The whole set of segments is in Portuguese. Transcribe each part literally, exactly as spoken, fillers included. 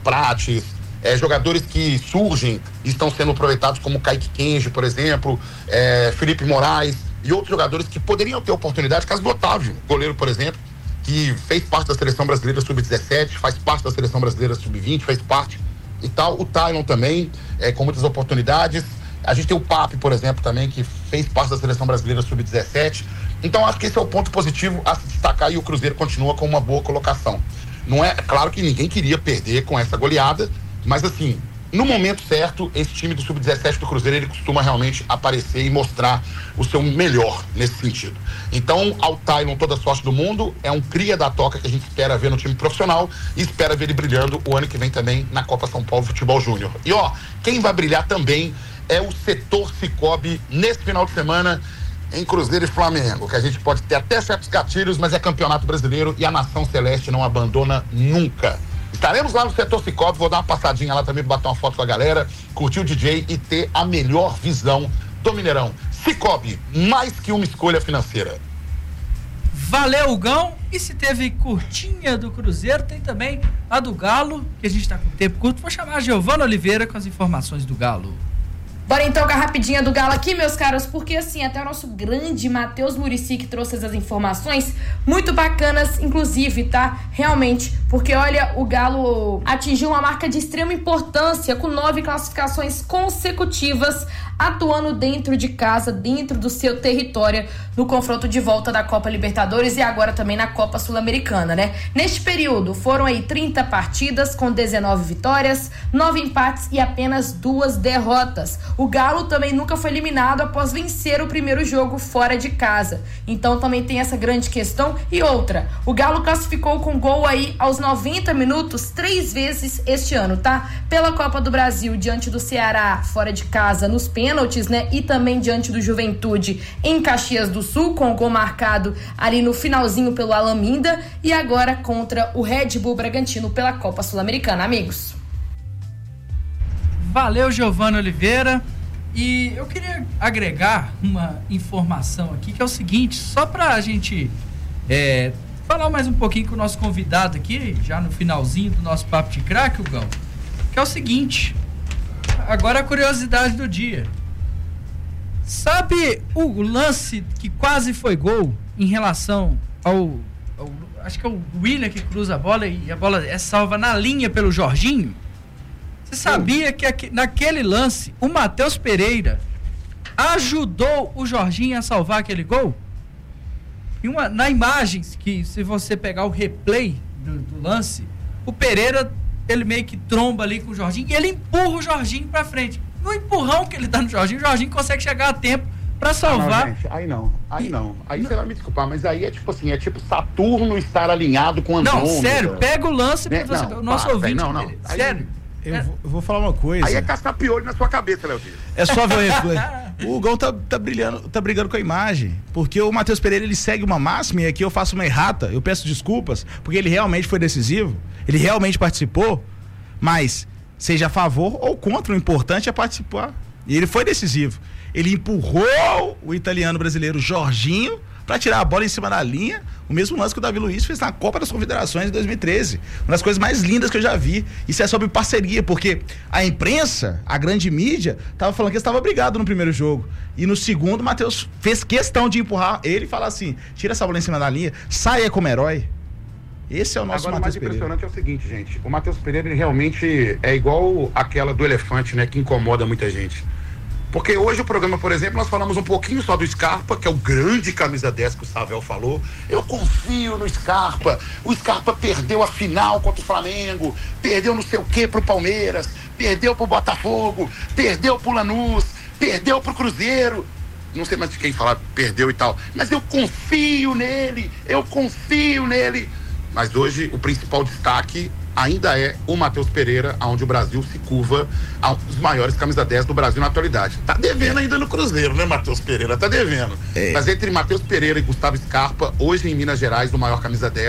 Prates, é, jogadores que surgem e estão sendo aproveitados como Kaique Kenji, por exemplo, é, Felipe Moraes e outros jogadores que poderiam ter oportunidade, caso do Otávio, goleiro, por exemplo, que fez parte da seleção brasileira sub dezessete, faz parte da seleção brasileira sub vinte, fez parte e tal. O Tylon também, é, com muitas oportunidades. A gente tem o Pape, por exemplo, também, que fez parte da seleção brasileira sub dezessete. Então, acho que esse é o ponto positivo a se destacar e o Cruzeiro continua com uma boa colocação. Não é, claro que ninguém queria perder com essa goleada, mas assim, no momento certo, esse time do sub dezessete do Cruzeiro, ele costuma realmente aparecer e mostrar o seu melhor nesse sentido. Então, ao Tylon, toda a sorte do mundo, é um cria da toca que a gente espera ver no time profissional e espera ver ele brilhando o ano que vem também na Copa São Paulo Futebol Júnior. E ó, quem vai brilhar também é o setor Cicobi nesse final de semana em Cruzeiro e Flamengo, que a gente pode ter até certos gatilhos, mas é campeonato brasileiro e a nação celeste não abandona nunca. Estaremos lá no setor Cicobi, vou dar uma passadinha lá também, bater uma foto com a galera, curtir o D J e ter a melhor visão do Mineirão. Cicobi, mais que uma escolha financeira. Valeu, Gão. E se teve curtinha do Cruzeiro, tem também a do Galo, que a gente tá com tempo curto. Vou chamar a Giovana Oliveira com as informações do Galo. Bora então com a rapidinha do Galo aqui, meus caros, porque assim, até o nosso grande Matheus Muricy que trouxe essas informações muito bacanas, inclusive, tá? Realmente, porque olha, o Galo atingiu uma marca de extrema importância com nove classificações consecutivas, atuando dentro de casa, dentro do seu território, no confronto de volta da Copa Libertadores e agora também na Copa Sul-Americana, né? Neste período, foram aí trinta partidas com dezenove vitórias, nove empates e apenas duas derrotas. O Galo também nunca foi eliminado após vencer o primeiro jogo fora de casa. Então também tem essa grande questão. E outra, o Galo classificou com gol aí aos noventa minutos três vezes este ano, tá? Pela Copa do Brasil, diante do Ceará, fora de casa, nos pênaltis, né? E também diante do Juventude em Caxias do Sul, com o gol marcado ali no finalzinho pelo Alaminda. E agora contra o Red Bull Bragantino pela Copa Sul-Americana, amigos. Valeu, Giovana Oliveira. E eu queria agregar uma informação aqui, que é o seguinte, só pra gente é, falar mais um pouquinho com o nosso convidado aqui, já no finalzinho do nosso Papo de Craque, Gão, que é o seguinte, agora a curiosidade do dia. Sabe o lance que quase foi gol em relação ao, ao acho que é o William que cruza a bola e a bola é salva na linha pelo Jorginho? Você sabia que aqui, naquele lance o Matheus Pereira ajudou o Jorginho a salvar aquele gol? E uma, na imagem, que se você pegar o replay do, do lance, o Pereira, ele meio que tromba ali com o Jorginho e ele empurra o Jorginho pra frente. No empurrão que ele dá no Jorginho, o Jorginho consegue chegar a tempo pra salvar. Ah, não, gente, aí não, aí não. Aí você vai me desculpar, mas aí é tipo assim, é tipo Saturno estar alinhado com Andrômeda. Não, sério, pega o lance né? pra você, não, o nosso para, ouvinte. Não, não. Aí, sério. Eu, é. vou, eu vou falar uma coisa. Aí é caçar piolho na sua cabeça, Léo Dias. É só ver o replay. O Gão tá, tá, brilhando, tá brigando com a imagem. Porque o Matheus Pereira, ele segue uma máxima e aqui eu faço uma errata. Eu peço desculpas, porque ele realmente foi decisivo. Ele realmente participou. Mas, seja a favor ou contra, o importante é participar. E ele foi decisivo. Ele empurrou o italiano brasileiro Jorginho para tirar a bola em cima da linha, o mesmo lance que o Davi Luiz fez na Copa das Confederações de dois mil e treze. Uma das coisas mais lindas que eu já vi. Isso é sobre parceria, porque a imprensa, a grande mídia, tava falando que eles estavam brigados no primeiro jogo. E no segundo, o Matheus fez questão de empurrar ele e falar assim: tira essa bola em cima da linha, saia como herói. Esse é o nosso Agora, Matheus Pereira. O mais impressionante Pereira. é o seguinte, gente. O Matheus Pereira, ele realmente é igual aquela do elefante, né? Que incomoda muita gente. Porque hoje o programa, por exemplo, nós falamos um pouquinho só do Scarpa, que é o grande camisa dez que o Savel falou. Eu confio no Scarpa. O Scarpa perdeu a final contra o Flamengo, perdeu não sei o que pro Palmeiras, perdeu pro Botafogo, perdeu pro Lanús, perdeu pro Cruzeiro. Não sei mais de quem falar, perdeu e tal. Mas eu confio nele, eu confio nele. Mas hoje o principal destaque ainda é o Matheus Pereira, onde o Brasil se curva aos maiores camisa dez do Brasil na atualidade. Tá devendo ainda no Cruzeiro, né, Matheus Pereira? Tá devendo. É. Mas entre Matheus Pereira e Gustavo Scarpa, hoje em Minas Gerais, o maior camisa dez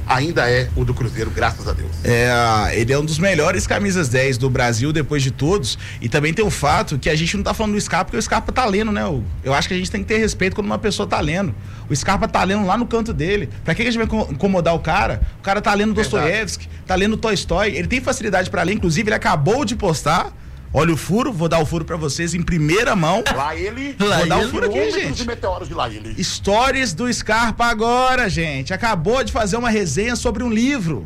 ainda é o do Cruzeiro, graças a Deus. É, ele é um dos melhores camisas dez do Brasil, depois de todos, e também tem o fato que a gente não tá falando do Scarpa, porque o Scarpa tá lendo, né? Eu, eu acho que a gente tem que ter respeito quando uma pessoa tá lendo. O Scarpa tá lendo lá no canto dele. Pra que a gente vai incomodar o cara? O cara tá lendo Dostoiévski, tá lendo Tolstói, ele tem facilidade pra ler, inclusive ele acabou de postar. Olha o furo, vou dar o furo pra vocês em primeira mão. Lá ele. Vou lá dar ele, o furo aqui, gente. De meteoros de lá ele. Stories do Scarpa agora, gente. Acabou de fazer uma resenha sobre um livro.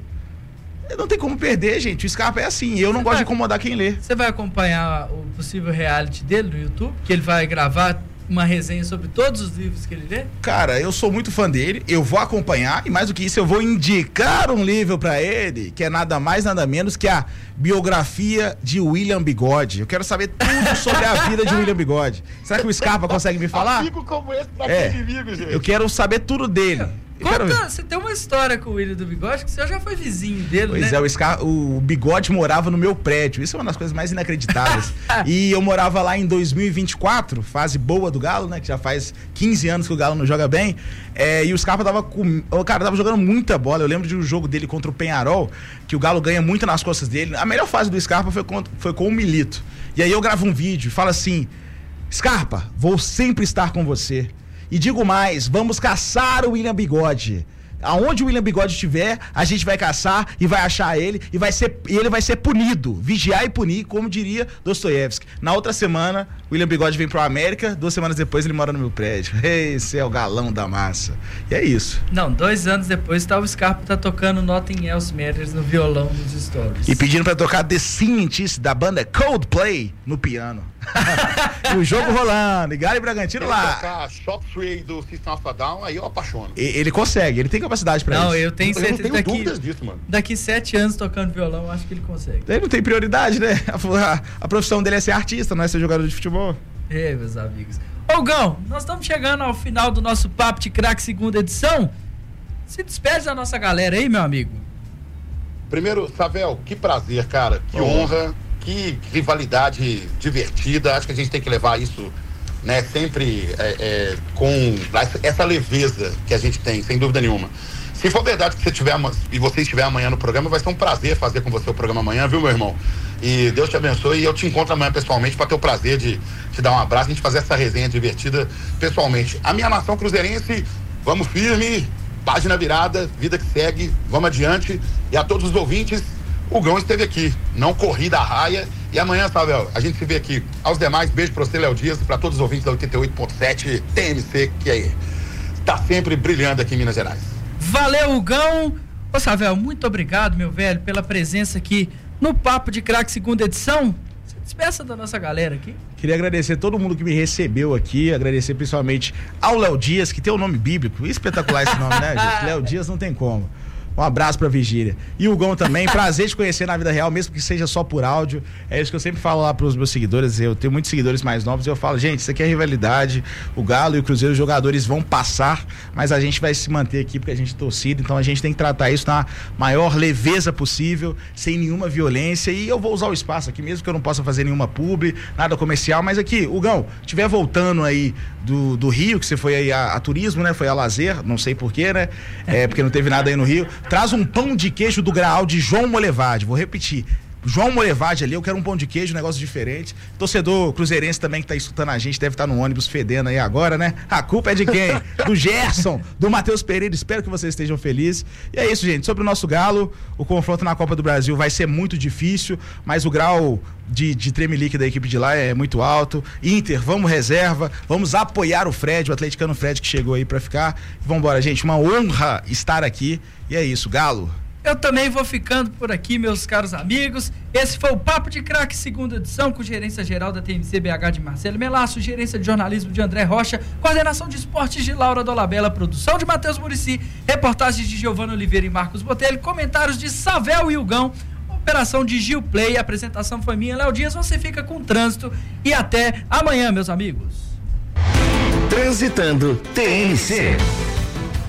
Não tem como perder, gente. O Scarpa é assim. Eu não Você gosto vai... de incomodar quem lê. Você vai acompanhar o possível reality dele no YouTube? Que ele vai gravar uma resenha sobre todos os livros que ele lê? Cara, eu sou muito fã dele, eu vou acompanhar e mais do que isso, eu vou indicar um livro pra ele, que é nada mais, nada menos que a biografia de William Bigode. Eu quero saber tudo sobre a vida de William Bigode. Será que o Scarpa consegue me falar? Amigo como esse pra é, inimigo, gente. Eu quero saber tudo dele. Conta, você tem uma história com o William do Bigode que você já foi vizinho dele, pois né? Pois é, o, Scar, o Bigode morava no meu prédio. Isso é uma das coisas mais inacreditáveis. E eu morava lá em dois mil e vinte e quatro, fase boa do Galo, né? Que já faz quinze anos que o Galo não joga bem. É, e o Scarpa tava com. O cara tava jogando muita bola. Eu lembro de um jogo dele contra o Peñarol, que o Galo ganha muito nas costas dele. A melhor fase do Scarpa foi com, foi com o Milito. E aí eu gravo um vídeo e falo assim: Scarpa, vou sempre estar com você. E digo mais, vamos caçar o William Bigode. Aonde o William Bigode estiver, a gente vai caçar e vai achar ele e vai ser, ele vai ser punido. Vigiar e punir, como diria Dostoiévski. Na outra semana, o William Bigode vem pro América, duas semanas depois ele mora no meu prédio. Esse é o galão da massa. E é isso. Não, dois anos depois tá, o Scarpa tá tocando Nothing Else Matters no violão nos stories. E pedindo pra tocar The Scientist da banda Coldplay no piano. E o jogo rolando, e Galo e Bragantino lá. Tocar Shock Free do System of a Down, aí eu apaixono. E, ele consegue, ele tem capacidade pra não, isso. Não, eu tenho eu certeza tenho daqui, dúvidas disso, mano. Daqui sete anos tocando violão, acho que ele consegue. Ele não tem prioridade, né? A, a, a profissão dele é ser artista, não é ser jogador de futebol. É, meus amigos. Ô, Gão, nós estamos chegando ao final do nosso Papo de Craque segunda edição. Se despede da nossa galera aí, meu amigo. Primeiro, Savel, que prazer, cara. Que oh. honra. Que rivalidade divertida. Acho que a gente tem que levar isso, né, sempre é, é, com essa leveza que a gente tem, sem dúvida nenhuma. Se for verdade que você tiver e você estiver amanhã no programa, vai ser um prazer fazer com você o programa amanhã, viu, meu irmão? E Deus te abençoe. E eu te encontro amanhã pessoalmente para ter o prazer de te dar um abraço, a gente fazer essa resenha divertida pessoalmente. A minha nação cruzeirense, vamos firme, página virada, vida que segue, vamos adiante. E a todos os ouvintes, o Gão esteve aqui, não corri da raia. E amanhã, Savel, a gente se vê aqui. Aos demais, beijo pra você, Léo Dias, pra todos os ouvintes da oitenta e oito ponto sete T M C, que aí tá sempre brilhando aqui em Minas Gerais. Valeu, Gão. Ô, Savel, muito obrigado, meu velho, pela presença aqui no Papo de Craque segunda edição. Se despeça da nossa galera aqui. Queria agradecer todo mundo que me recebeu aqui, agradecer principalmente ao Léo Dias, que tem um nome bíblico, espetacular esse nome, né, gente? Léo Dias não tem como. Um abraço pra Vigília. E o Gão também, prazer te conhecer na vida real, mesmo que seja só por áudio. É isso que eu sempre falo lá pros meus seguidores. Eu tenho muitos seguidores mais novos e eu falo, gente, isso aqui é rivalidade. O Galo e o Cruzeiro, os jogadores vão passar, mas a gente vai se manter aqui porque a gente é torcida. Então a gente tem que tratar isso na maior leveza possível, sem nenhuma violência. E eu vou usar o espaço aqui, mesmo que eu não possa fazer nenhuma publi, nada comercial. Mas aqui, o Gão, estiver voltando aí do, do Rio, que você foi aí a, a turismo, né? Foi a lazer, não sei porquê, né? É, porque não teve nada aí no Rio. Traz um pão de queijo do Graal de João Molevade. Vou repetir. João Molevade ali, eu quero um pão de queijo, um negócio diferente. Torcedor cruzeirense também que tá escutando a gente, deve estar no ônibus fedendo aí agora, né? A culpa é de quem? Do Gerson, do Matheus Pereira. Espero que vocês estejam felizes. E é isso, gente. Sobre o nosso Galo, o confronto na Copa do Brasil vai ser muito difícil, mas o grau de, de tremelique da equipe de lá é muito alto. Inter, vamos reserva, vamos apoiar o Fred, o atleticano Fred que chegou aí pra ficar. Vambora, gente. Uma honra estar aqui. E é isso, Galo. Eu também vou ficando por aqui, meus caros amigos. Esse foi o Papo de Craque, segunda edição, com gerência geral da T M C B H de Marcelo Melasso, gerência de jornalismo de André Rocha, coordenação de esportes de Laura Dolabella, produção de Matheus Muricy, reportagens de Giovana Oliveira e Marcos Botelho, comentários de Savel e Hugão, operação de Gil Play, a apresentação foi minha, Léo Dias. Você fica com o trânsito e até amanhã, meus amigos. Transitando T M C.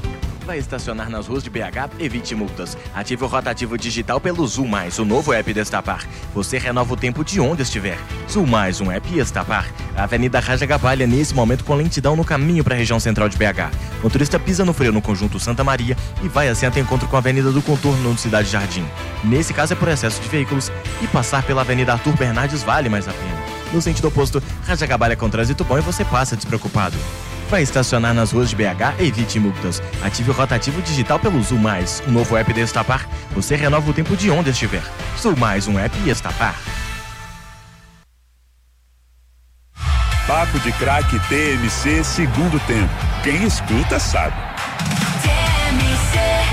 Vai estacionar nas ruas de B H? Evite multas. Ative o rotativo digital pelo Zul Mais, o novo app Destapar. Você renova o tempo de onde estiver. Zul Mais, um app Destapar. A Avenida Rajagabalha, nesse momento, com lentidão no caminho para a região central de B H. Motorista pisa no freio no conjunto Santa Maria e vai assim até encontro com a Avenida do Contorno no Cidade Jardim. Nesse caso é por excesso de veículos e passar pela Avenida Arthur Bernardes vale mais a pena. No sentido oposto, Rajagabalha com trânsito bom e você passa despreocupado. Vai estacionar nas ruas de B H? Evite multas. Ative o rotativo digital pelo Zul Mais, um novo app Destapar. Você renova o tempo de onde estiver. Zul Mais, um app Destapar. Papo de Craque T M C segundo tempo. Quem escuta sabe. T M C.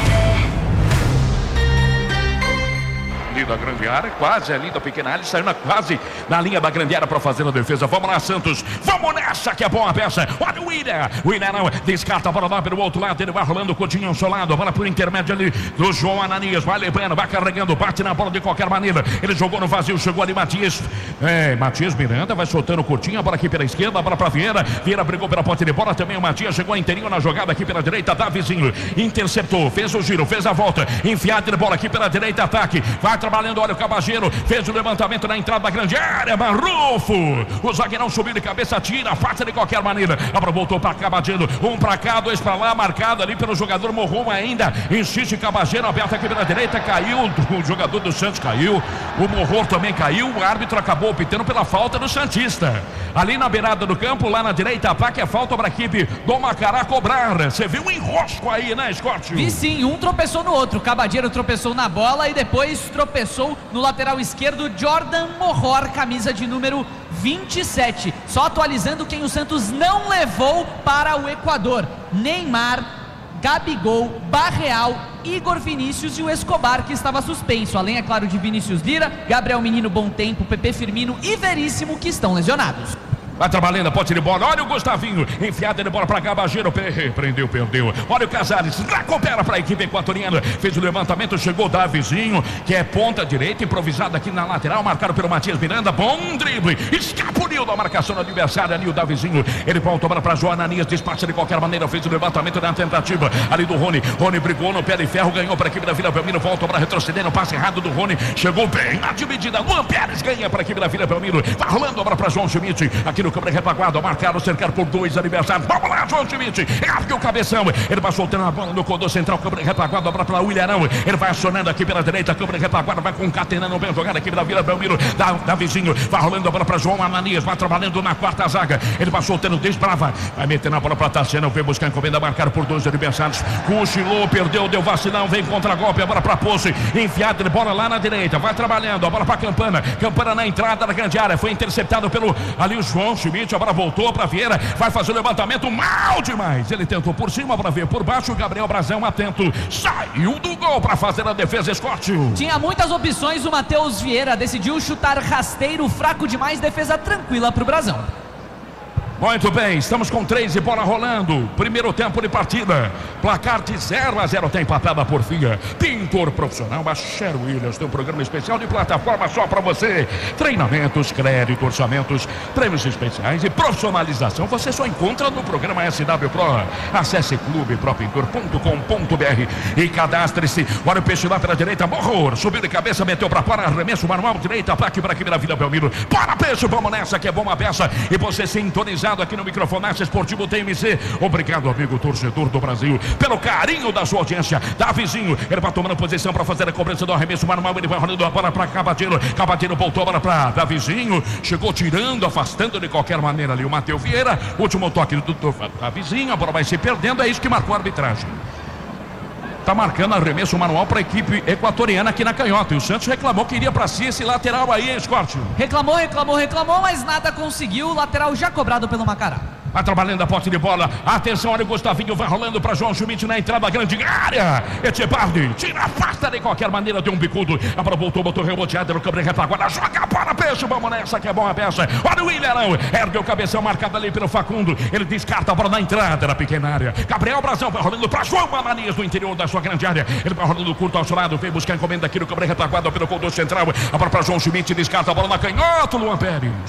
Da grande área, quase ali da pequena área, saiu na, quase na linha da grande área para fazer a defesa. Vamos lá, Santos, vamos nessa que é boa peça. Olha o William, o William não, descarta a bola lá pelo outro lado, ele vai rolando o Coutinho solado, a bola por intermédio ali do João Ananias, vai levando, vai carregando, bate na bola de qualquer maneira, ele jogou no vazio, chegou ali Matias, é, Matias Miranda, vai soltando o Coutinho, a bola aqui pela esquerda, a bola para Vieira, Vieira brigou pela ponta de bola, também o Matias chegou inteirinho na jogada aqui pela direita, Davizinho, interceptou, fez o giro, fez a volta, enfiada de bola aqui pela direita, ataque, vai trabalhando, olha o Cabageiro, fez o levantamento na entrada da grande área, Marrufo, o zagueirão subiu de cabeça, tira, faça de qualquer maneira, a bola voltou para Cabageiro, um para cá, dois para lá, marcado ali pelo jogador Morrom ainda, insiste Cabageiro, aberto aqui pela direita, caiu, o jogador do Santos caiu, o Morrom também caiu, o árbitro acabou optando pela falta do Santista, ali na beirada do campo, lá na direita, ataque, é falta para a equipe do Macará cobrar, você viu um enrosco aí, né, Scott? Vi sim, um tropeçou no outro, Cabageiro tropeçou na bola e depois tropeçou no lateral esquerdo, Jordan Morror, camisa de número vinte e sete. Só atualizando quem o Santos não levou para o Equador: Neymar, Gabigol, Barreal, Igor Vinícius e o Escobar, que estava suspenso. Além, é claro, de Vinícius Lira, Gabriel Menino, Bom Tempo, Pepe Firmino e Veríssimo, que estão lesionados. Vai trabalhando a pote de bola, olha o Gustavinho, enfiada de bola para Cabageiro, prendeu, perdeu, olha o Casares, recupera para a equipe equatoriana, fez o levantamento, chegou o Davizinho, que é ponta direita, improvisado aqui na lateral, marcado pelo Matias Miranda, bom drible, escapuliu da marcação do adversário ali o Davizinho, ele volta a bola para João Ananias, despacha de qualquer maneira, fez o levantamento na tentativa, ali do Rony, Rony brigou no pé de ferro, ganhou para a equipe da Vila Belmiro, volta para retroceder no passe errado do Rony, chegou bem na dividida, Luan Pérez ganha para a equipe da Vila Belmiro, vai rolando a bola para João Schmidt, aqui no câmera retaguarda, marcado, cercado por dois adversários. Vamos lá, João Schmidt, ergue o cabeção, ele vai soltando a bola no corredor central, câmera retaguarda, a bola para o William, ele vai acionando aqui pela direita, câmera retaguarda, vai concatenando bem jogada aqui da Vila Belmiro, da, da vizinho, vai rolando a bola para João Ananias, vai trabalhando na quarta zaga, ele vai soltando, desbrava, vai metendo a bola para Tassiano, vem buscar encomenda, marcado por dois adversários, cochilou, perdeu, deu vacilão, vem contra-golpe, a bola para Posse, enfiada de bola lá na direita, vai trabalhando, a bola para Campana, Campana na entrada da grande área, foi interceptado pelo ali o João Schmidt, a bola voltou para Vieira, vai fazer o levantamento mal demais, ele tentou por cima para ver por baixo, o Gabriel Brazão atento, saiu do gol para fazer a defesa, Scott. Tinha muitas opções, o Matheus Vieira decidiu chutar rasteiro, fraco demais, defesa tranquila para o Brazão. Muito bem, estamos com três e bola rolando. Primeiro tempo de partida. Placar de zero a zero. Tem patada por fia. Pintor profissional, Bacher Williams. Tem um programa especial de plataforma só para você. Treinamentos, crédito, orçamentos, prêmios especiais e profissionalização. Você só encontra no programa S W Pro. Acesse clube pro pintor ponto com ponto b r e cadastre-se. Olha o peixe lá pela direita. Morro. Subiu de cabeça, meteu para fora. Arremesso manual, direita, ataque para aqui da Vila Belmiro. Para peixe, vamos nessa que é bom a peça. E você sintonizado aqui no microfonaço esportivo T M C. Obrigado, amigo torcedor do Brasil, pelo carinho da sua audiência. Davizinho, ele vai tomando posição para fazer a cobrança do arremesso manual. Ele vai rolando a bola para Cabadeiro. Cabadeiro voltou a bola para Davizinho. Chegou tirando, afastando de qualquer maneira ali o Matheus Vieira. Último toque do, do Davizinho. A bola vai se perdendo. É isso que marcou a arbitragem. Está marcando arremesso manual para a equipe equatoriana aqui na canhota. E o Santos reclamou que iria para si esse lateral aí, hein, Scott? Reclamou, reclamou, reclamou, mas nada conseguiu. O lateral já cobrado pelo Macará. Vai trabalhando a posse de bola. Atenção, olha o Gustavinho, vai rolando para João Schmidt na entrada da grande área. Etchebardi, tira, afasta de qualquer maneira, deu um bicudo. A bola voltou, botou reboteada no câmera retaguarda. Joga para peixe, vamos nessa que é boa a peça. Olha o William, ergue o cabeção marcado ali pelo Facundo. Ele descarta a bola na entrada da pequena área. Gabriel Brazão vai rolando para João Ananias no interior da sua grande área. Ele vai rolando curto ao seu lado, vem buscar encomenda aqui no câmera retaguarda pelo corredor central. A bola para João Schmidt, descarta a bola na canhota, Luan Pérez.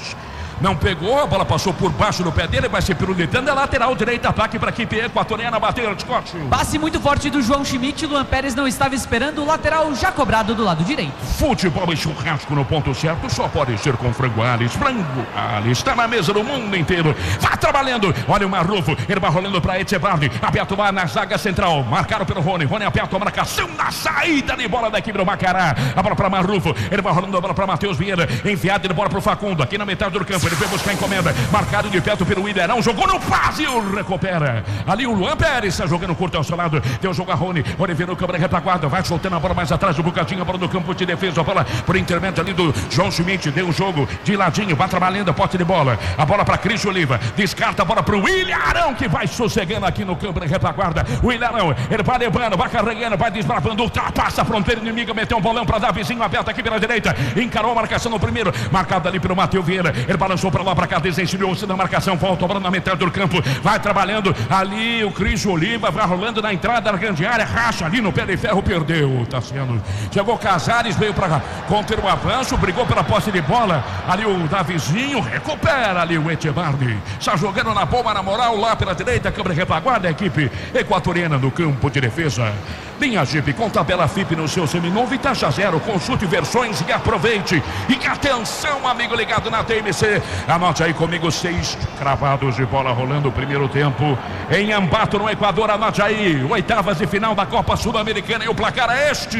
não pegou, a bola passou por baixo do pé dele, vai ser pirulitando, é lateral direita, ataque para a equipe equatoriana, bater, Scott. Passe muito forte do João Schmidt, Luan Pérez não estava esperando, o lateral já cobrado do lado direito. Futebol e churrasco no ponto certo, só pode ser com Frango Alves. Frango Alves está na mesa do mundo inteiro, vai trabalhando, olha o Marrufo, ele vai rolando para Etchebardi, aperta lá na zaga central, marcado pelo Rony, Rony aperta a marcação na saída de bola da equipe do Macará, a bola para Marrufo, ele vai rolando a bola para Matheus Vieira, enfiado de bola para o Facundo, aqui na metade do campo, ele foi buscar a encomenda, marcado de perto pelo Ilharão, jogou no passe, recupera, ali o Luan Pérez está jogando curto ao seu lado, deu o jogo a Rony, Rony virou câmera retaguarda, vai soltando a bola mais atrás do Bucatinho, a bola do campo de defesa, a bola por intermédio ali do João Schmidt, deu o jogo de ladinho, vai trabalhando a posse de bola, a bola para Cris Oliva, descarta a bola para o Ilharão, que vai sossegando aqui no campo de retaguarda, o Ilharão, ele vai levando, vai carregando, vai desbravando, ultrapassa a fronteira inimiga, meteu um bolão para Davizinho, aberto aqui pela direita, encarou a marcação no primeiro, marcado ali pelo Matheus Vieira, ele balançou para lá, para cá, desensinou-se na marcação, volta a bola na metade do campo, vai trabalhando ali o Cris Oliva, vai rolando na entrada da grande área, racha ali no pé de ferro, perdeu, tá sendo, chegou Casares, veio para conter o avanço, brigou pela posse de bola, ali o Davizinho, recupera ali o Etchebardi, está jogando na bomba, na moral, lá pela direita, câmera retaguarda, a equipe equatoriana do campo de defesa. Linha Jeep com tabela F I P no seu seminovo e taxa zero, consulte versões e aproveite. E atenção, amigo ligado na T M C, anote aí comigo, seis cravados de bola rolando o primeiro tempo em Ambato, no Equador, anote aí, oitavas de final da Copa Sul-Americana e o placar é este.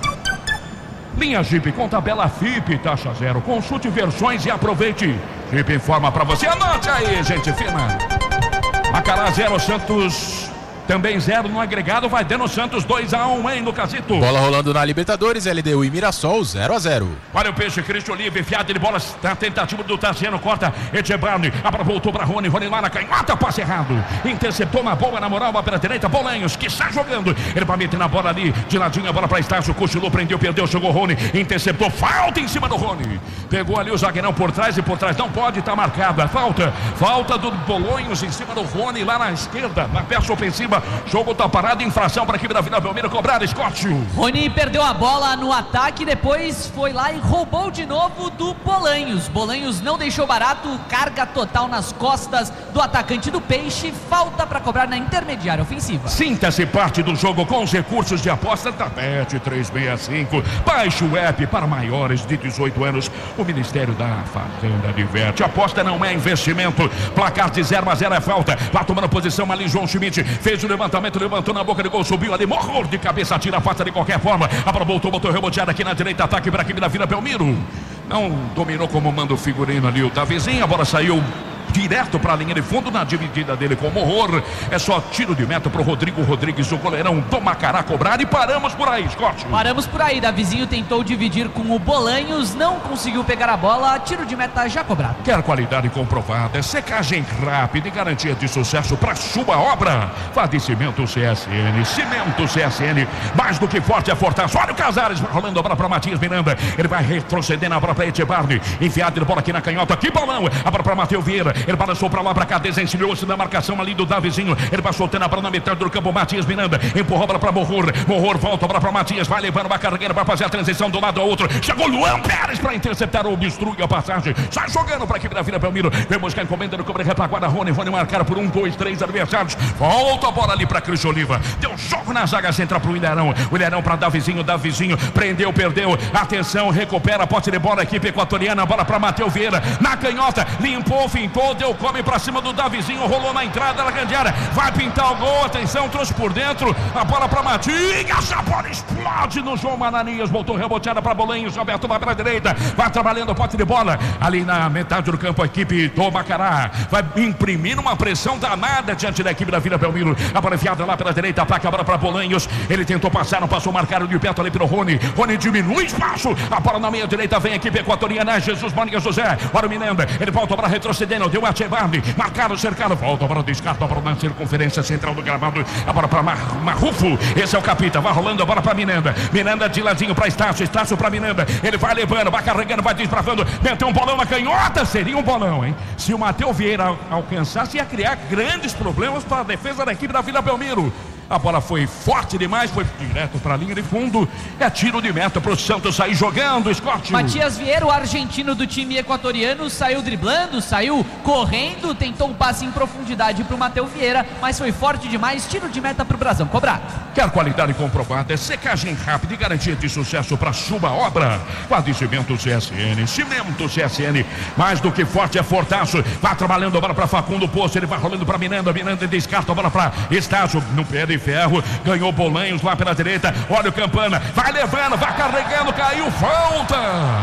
Linha Jeep com tabela F I P, taxa zero, consulte versões e aproveite. Jeep informa pra você, anote aí, gente fina. Macará zero, Santos também zero no agregado, vai dando Santos dois a um, hein, Lucasito. Bola rolando na Libertadores, L D U e Mirassol zero a zero. Olha o peixe, Cristo Oliva, enfiado de bola, na tentativa do Tassiano, corta, Etchebardi, a bola voltou para Rony, Rony lá na canhota, passe errado, interceptou uma boa na moral, vai pela direita, Bolanhos, que está jogando, ele vai meter na bola ali, de ladinho, a bola para Estácio, cochilou, prendeu, perdeu, chegou Rony, interceptou, falta em cima do Rony, pegou ali o zagueirão por trás e por trás, não pode, tá marcada, falta, falta do Bolanhos em cima do Rony, lá na esquerda, na peça ofensiva, jogo tá parado, infração para a equipe da Vila Belmiro, cobrada, Scott. Rony perdeu a bola no ataque, depois foi lá e roubou de novo do Bolanhos. Bolanhos não deixou barato, carga total nas costas do atacante do Peixe, falta para cobrar na intermediária ofensiva. Sinta-se parte do jogo com os recursos de aposta da Bet três sessenta e cinco. Baixe o app para maiores de dezoito anos. O Ministério da Fazenda diverte. Aposta não é investimento. Placar de zero a zero é falta. Vai tomando posição ali, João Schmidt fez o levantamento, levantou na boca de gol, subiu ali, morro de cabeça, tira a falta de qualquer forma. A bola voltou, botou reboteada aqui na direita, ataque para a equipe da Vila Belmiro. Não dominou como manda o figurino ali o Davizinho, a bola saiu direto para a linha de fundo, na dividida dele com o Morro. É só tiro de meta para o Rodrigo Rodrigues, o goleirão do Macará, cobrar, e paramos por aí, Scott. Paramos por aí, Davizinho tentou dividir com o Bolanhos, não conseguiu pegar a bola, tiro de meta já cobrado. Quer qualidade comprovada, secagem rápida e garantia de sucesso para sua obra? Vá de Cimento C S N, Cimento C S N, mais do que forte é fortaço. Olha o Casares, rolando a bola para Matias Miranda, ele vai retrocedendo a bola para Etchebardi, enfiado de bola aqui na canhota, que bolão, a bola para Matheus Vieira, ele balançou para lá, para cá, desensinou-se na marcação ali do Davizinho, ele vai soltando a bola na metade do campo, Matias Miranda, empurrou a bola para Morro, Morro volta a bola para Matias, vai levando, vai carregando, vai fazer a transição do lado ao outro, chegou Luan Pérez para interceptar, obstrui a passagem, sai jogando para a equipe da Vila Belmiro, vem buscar a encomenda do cobre retaguarda, Rony, Rony marcaram por um, dois, três adversários, volta a bola ali para Cris Oliva, deu jogo na zaga central para o Ilharão, o Ilharão para Davizinho, Davizinho, prendeu, perdeu, atenção, recupera a posse de bola, a equipe equatoriana, a bola para Matheus Vieira, na canhota, limpou, fintou, deu come para cima do Davizinho, rolou na entrada da grande área, vai pintar o gol, atenção, trouxe por dentro, a bola para Matias, a bola explode no João Mananias, voltou reboteada para Bolanhos, Roberto vai para a direita, vai trabalhando a posse de bola, ali na metade do campo, a equipe do Macará, vai imprimindo uma pressão danada diante da equipe da Vila Belmiro, a bola enfiada lá pela direita, ataca a bola para Bolanhos, ele tentou passar, não passou, marcado de perto ali pelo Rony, Rony diminui espaço, a bola na meia direita, vem a equipe equatoriana, Jesus Mônica José, para o Miranda, ele volta para retrocedendo, deu a Etchebardi, marcado, cercado, volta para o descarto, a bola na circunferência central do gramado, a bola para Mar, Marrufo, esse é o capita, vai rolando a bola para Miranda, Miranda de ladinho para Estácio, Estácio para Miranda, ele vai levando, vai carregando, vai desbravando, meteu um bolão na canhota, seria um bolão, hein? Se o Matheus Vieira alcançasse, ia criar grandes problemas para a defesa da equipe da Vila Belmiro. A bola foi forte demais, foi direto para a linha de fundo. É tiro de meta para o Santos sair jogando, Scott. Matias Vieira, o argentino do time equatoriano, saiu driblando, saiu correndo, tentou um passe em profundidade para o Matheus Vieira, mas foi forte demais. Tiro de meta para o Brasão cobrar. Quer qualidade comprovada, é secagem rápida e garantia de sucesso para Chuba Obra. Padecimento C S N, cimento C S N, mais do que forte é fortaço. Vai trabalhando a bola para Facundo Poço, ele vai rolando para Miranda, Miranda descarta a bola para Estácio, no pé de ferro, ganhou Bolanhos lá pela direita, olha o Campana, vai levando, vai carregando, caiu, falta!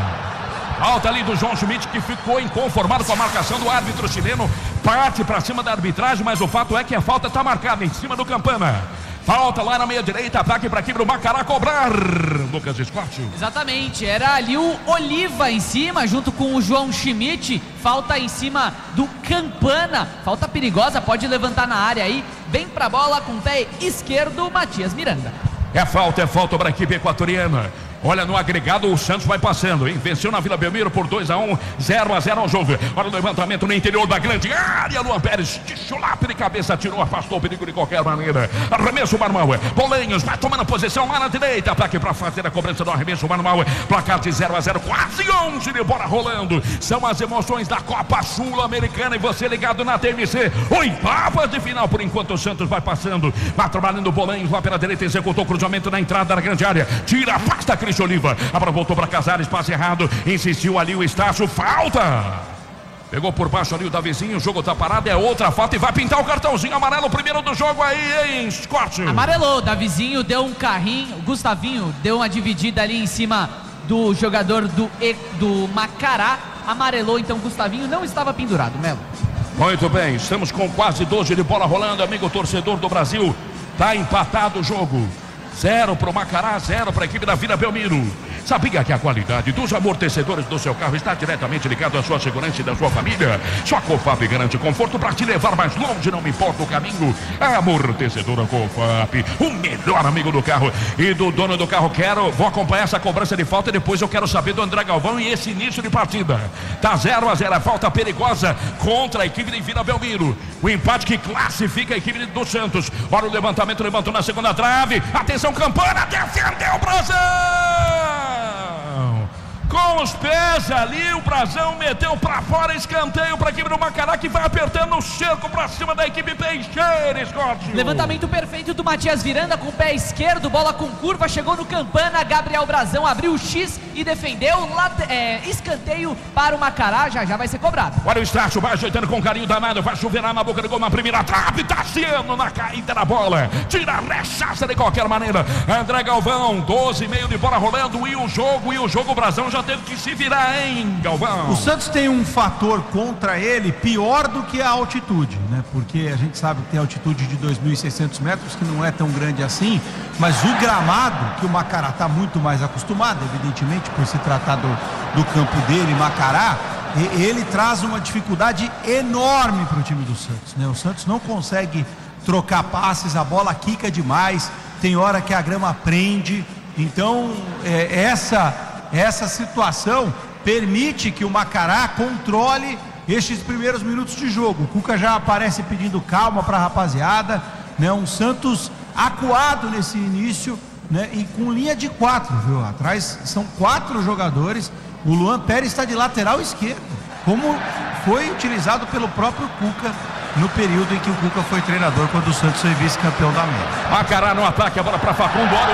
Falta ali do João Schmidt, que ficou inconformado com a marcação do árbitro chileno, parte para cima da arbitragem, mas o fato é que a falta está marcada em cima do Campana. Falta lá na meia direita, ataque para aqui para o Macará cobrar. Lucas Scott. Exatamente, era ali o Oliva em cima, junto com o João Schmidt. Falta em cima do Campana. Falta perigosa, pode levantar na área aí. Vem pra bola com o pé esquerdo, Matias Miranda. É falta, é falta para a equipe equatoriana. Olha, no agregado o Santos vai passando, hein? Venceu na Vila Belmiro por dois a um, zero a zero ao jogo. Olha o levantamento no interior da grande área. Luan Pérez de chulape de cabeça, tirou, afastou o perigo de qualquer maneira. Arremesso manual. Bolanhos vai tomando posição lá na direita. Ataque para fazer a cobrança do arremesso manual. Placar de zero a zero, quase onze de bola rolando. São as emoções da Copa Sul-Americana e você ligado na T M C. Oitavas de final, por enquanto o Santos vai passando. Vai trabalhando o Bolanhos lá pela direita, executou o cruzamento na entrada da grande área. Tira, afasta a Cristian Oliva, a bola voltou para Casares, passe errado, insistiu ali o Estácio, falta, pegou por baixo ali o Davizinho, o jogo tá parado, é outra falta e vai pintar o cartãozinho amarelo, primeiro do jogo aí, hein, Scott? Amarelou, Davizinho deu um carrinho, o Gustavinho deu uma dividida ali em cima do jogador do, do Macará, amarelou, então Gustavinho não estava pendurado, Melo. Muito bem, estamos com quase doze de bola rolando, amigo torcedor do Brasil, tá empatado o jogo. Zero para o Macará, zero para a equipe da Vila Belmiro. Sabia que a qualidade dos amortecedores do seu carro está diretamente ligado à sua segurança e da sua família? Só a Cofap garante conforto para te levar mais longe, não me importa o caminho. A amortecedora Cofap, o melhor amigo do carro e do dono do carro. Quero, vou acompanhar essa cobrança de falta e depois eu quero saber do André Galvão e esse início de partida. Tá zero a zero, a falta perigosa contra a equipe de Vila Belmiro. O empate que classifica a equipe do Santos. Olha o levantamento, levantou na segunda trave. Atenção, Campana, defendeu o Brasil! Com os pés ali, o Brasão meteu pra fora, escanteio pra equipe do Macará, que vai apertando o cerco pra cima da equipe Peixeira, Scott. Levantamento perfeito do Matias Miranda com o pé esquerdo, bola com curva, chegou no Campana, Gabriel Brasão abriu o X e defendeu, late, é, escanteio para o Macará, já já vai ser cobrado. Olha o Estácio, vai ajeitando com carinho danado, vai chuverar na boca do gol na primeira trave, Tassiano na caída da bola, tira a rechaça de qualquer maneira, André Galvão, doze e meio de bola rolando, e o jogo, e o jogo, o Brasão já teve que se virar, hein, Galvão? O Santos tem um fator contra ele pior do que a altitude, né? Porque a gente sabe que tem altitude de dois mil e seiscentos metros, que não é tão grande assim, mas o gramado, que o Macará está muito mais acostumado, evidentemente, por se tratar do, do campo dele, Macará, ele traz uma dificuldade enorme para o time do Santos, né? O Santos não consegue trocar passes, a bola quica demais, tem hora que a grama prende, então é, essa... Essa situação permite que o Macará controle estes primeiros minutos de jogo. O Cuca já aparece pedindo calma para a rapaziada, né? Um Santos acuado nesse início, né? E com linha de quatro, viu? Atrás são quatro jogadores. O Luan Pérez está de lateral esquerdo, como foi utilizado pelo próprio Cuca no período em que o Cuca foi treinador, quando o Santos foi vice-campeão da América. Macará no ataque, a bola para Facundo, olha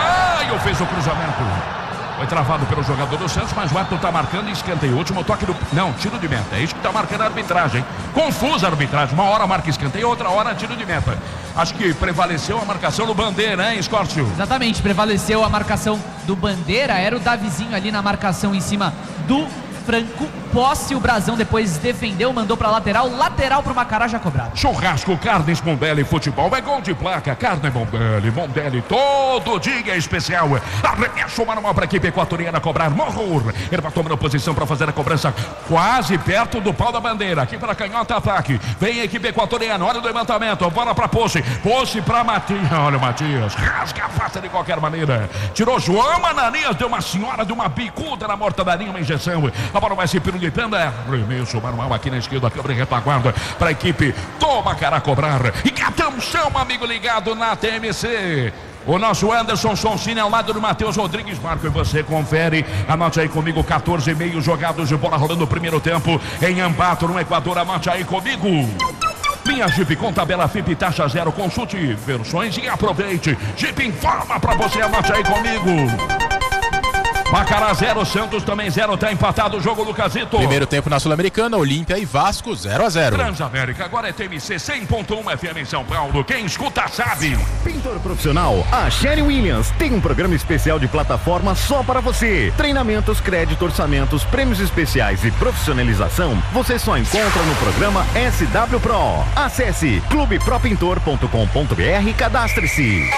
o Uruguai, fez o cruzamento. Foi travado pelo jogador do Santos, mas o árbitro está marcando escanteio. O último toque do... Não, tiro de meta. É isso que está marcando a arbitragem. Confusa a arbitragem. Uma hora marca escanteio, outra hora tiro de meta. Acho que prevaleceu a marcação do Bandeira, hein, Scortio? Exatamente, prevaleceu a marcação do Bandeira. Era o Davizinho ali na marcação em cima do Franco. Posse, o Brasão depois defendeu, mandou pra lateral, lateral pro Macará já cobrado. Churrasco, carnes Mondelli, futebol é gol de placa, carne Mondelli, Mondelli, todo dia é especial. Arremesso manual pra equipe equatoriana cobrar, Morro, ele vai tomando posição pra fazer a cobrança quase perto do pau da bandeira, aqui pra canhota, ataque, vem a equipe equatoriana, olha o levantamento, bola pra Posse, Posse pra Matias, olha o Matias, rasga a face de qualquer maneira, tirou João Ananias, deu uma senhora de uma bicuda na morta da linha, uma injeção, A bola vai se pirulitando. É arremesso manual aqui na esquerda. Câmara em retaguarda para a equipe do Macará cobrar. E atenção, amigo ligado na T M C. O nosso Anderson Sonsini ao lado do Matheus Rodrigues. Marco, e você confere. Anote aí comigo, quatorze e meio jogados de bola rolando o primeiro tempo em Ambato, no Equador. Anote aí comigo. Minha Jeep com tabela F I P taxa zero. Consulte versões e aproveite. Jeep informa pra você. Anote aí comigo. Macará zero, Santos também zero, tá empatado o jogo, Lucasito. Primeiro tempo na Sul-Americana, Olímpia e Vasco zero a zero. Transamérica, agora é T M C cem ponto um F M em São Paulo. Quem escuta sabe. Pintor profissional, a Sherry Williams tem um programa especial de plataforma só para você. Treinamentos, crédito, orçamentos, prêmios especiais e profissionalização, você só encontra no programa S W Pro. Acesse clube pro pintor ponto com ponto b r e cadastre-se.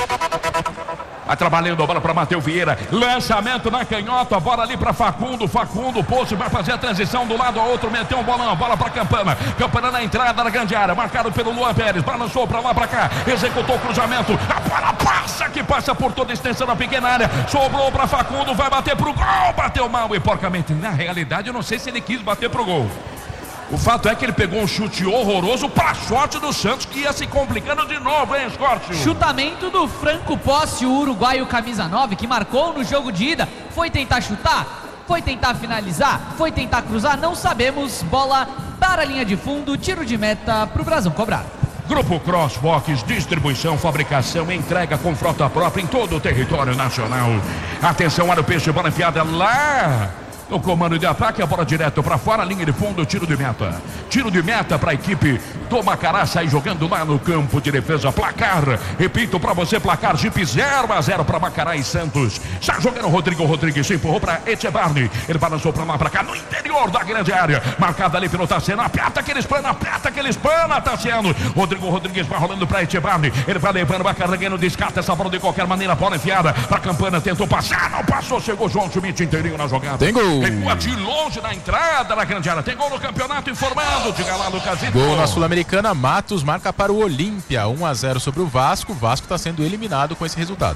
Vai trabalhando a bola para Matheus Vieira. Lançamento na canhota. A bola ali para Facundo. Facundo, Poço vai fazer a transição do lado ao outro. Meteu um bolão. Bola para Campana. Campana na entrada da grande área. Marcado pelo Luan Pérez. Balançou para lá para cá. Executou o cruzamento. A bola passa que passa por toda a extensão da pequena área. Sobrou para Facundo. Vai bater pro gol. Bateu mal e porcamente. Na realidade, eu não sei se ele quis bater pro gol. O fato é que ele pegou um chute horroroso para sorte do Santos, que ia se complicando de novo, hein, Scott? Chutamento do Franco Posse, o uruguaio camisa nove, que marcou no jogo de ida. Foi tentar chutar? Foi tentar finalizar? Foi tentar cruzar? Não sabemos. Bola para a linha de fundo, tiro de meta para o Brasão cobrar. Grupo Crossbox, distribuição, fabricação, entrega com frota própria em todo o território nacional. Atenção, olha o peixe, bola enfiada lá. No comando de ataque, a bola direto para fora, linha de fundo, tiro de meta. Tiro de meta para a equipe do Macará, sai jogando lá no campo de defesa. Placar, repito para você, placar Jeep zero a zero para Macará e Santos. Está jogando o Rodrigo Rodrigues, se empurrou para Echebarne. Ele balançou para lá, para cá, no interior da grande área. Marcado ali pelo Tassiano, aperta aquele espana, aperta aquele espana, Tassiano. Rodrigo Rodrigues vai rolando para Echebarne. Ele vai levando, vai carregando, descarta essa bola de qualquer maneira. Bola enfiada para Campana, tentou passar, não passou, chegou João Schmidt inteirinho na jogada. Tem gol. Recua de longe na entrada da grande área. Tem gol no campeonato, informando. Diga lá, Lucasito. Gol na Sul-Americana. Matos marca para o Olímpia. um a zero sobre o Vasco. O Vasco está sendo eliminado com esse resultado.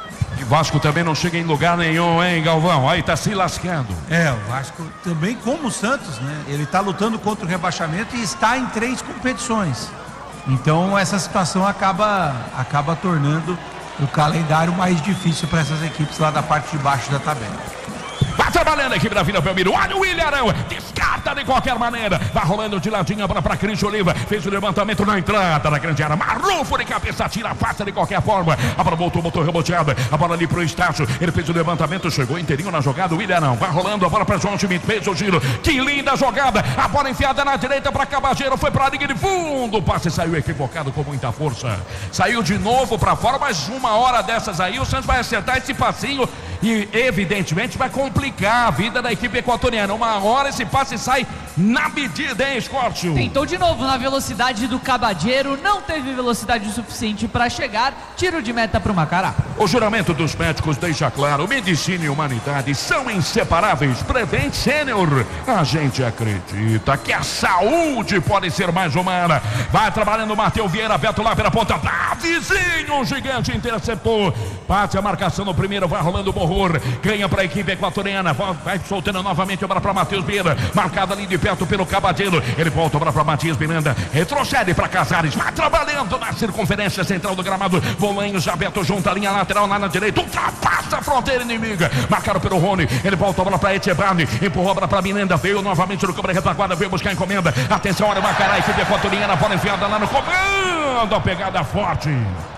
E Vasco também não chega em lugar nenhum, hein, Galvão? Aí tá se lascando. É, o Vasco também, como o Santos, né? Ele tá lutando contra o rebaixamento e está em três competições. Então essa situação acaba, acaba tornando o calendário mais difícil para essas equipes lá da parte de baixo da tabela. Vai trabalhando a equipe da Vila Belmiro. Olha o William Arão. Descarta de qualquer maneira. Vai rolando de ladinho a bola para Cris Oliva. Fez o levantamento na entrada da grande área. Marufo de cabeça, tira, passa de qualquer forma. A bola voltou, voltou reboteada. A bola ali pro Estácio. Ele fez o levantamento, chegou inteirinho na jogada. O William Arão. Vai rolando a bola para João Schmidt. Fez o giro. Que linda jogada. A bola enfiada na direita para Cabageiro. Foi para a linha de fundo. O passe saiu equivocado com muita força. Saiu de novo para fora, mas uma hora dessas aí o Santos vai acertar esse passinho e evidentemente vai complicar a vida da equipe equatoriana. Uma hora esse passe sai na medida, hein, Scott? Tentou de novo na velocidade do Cabageiro, não teve velocidade o suficiente para chegar. Tiro de meta para o Macará. O juramento dos médicos deixa claro: medicina e humanidade são inseparáveis. Prevent Sênior, a gente acredita que a saúde pode ser mais humana. Vai trabalhando o Matheus Vieira, Beto lá pela ponta. Davizinho, um gigante, interceptou. Bate a marcação no primeiro, vai rolando o Borror. Ganha para a equipe equatoriana. Vai soltando novamente a bola para Matheus Vieira. Marcada ali de perto pelo Cabadeiro. Ele volta a bola para Matias Miranda. Retrocede para Casares. Vai trabalhando na circunferência central do gramado. Bolanhos, já Beto junta a linha lateral lá na direita. Ultrapassa a fronteira inimiga. Marcado pelo Rony. Ele volta a bola para Echebarne. Empurrou a bola para Miranda. Veio novamente no câmera retaguarda. Veio buscar a encomenda. Atenção, olha o Macará. Equipe equatoriana. Bola enfiada lá no comando. A pegada forte.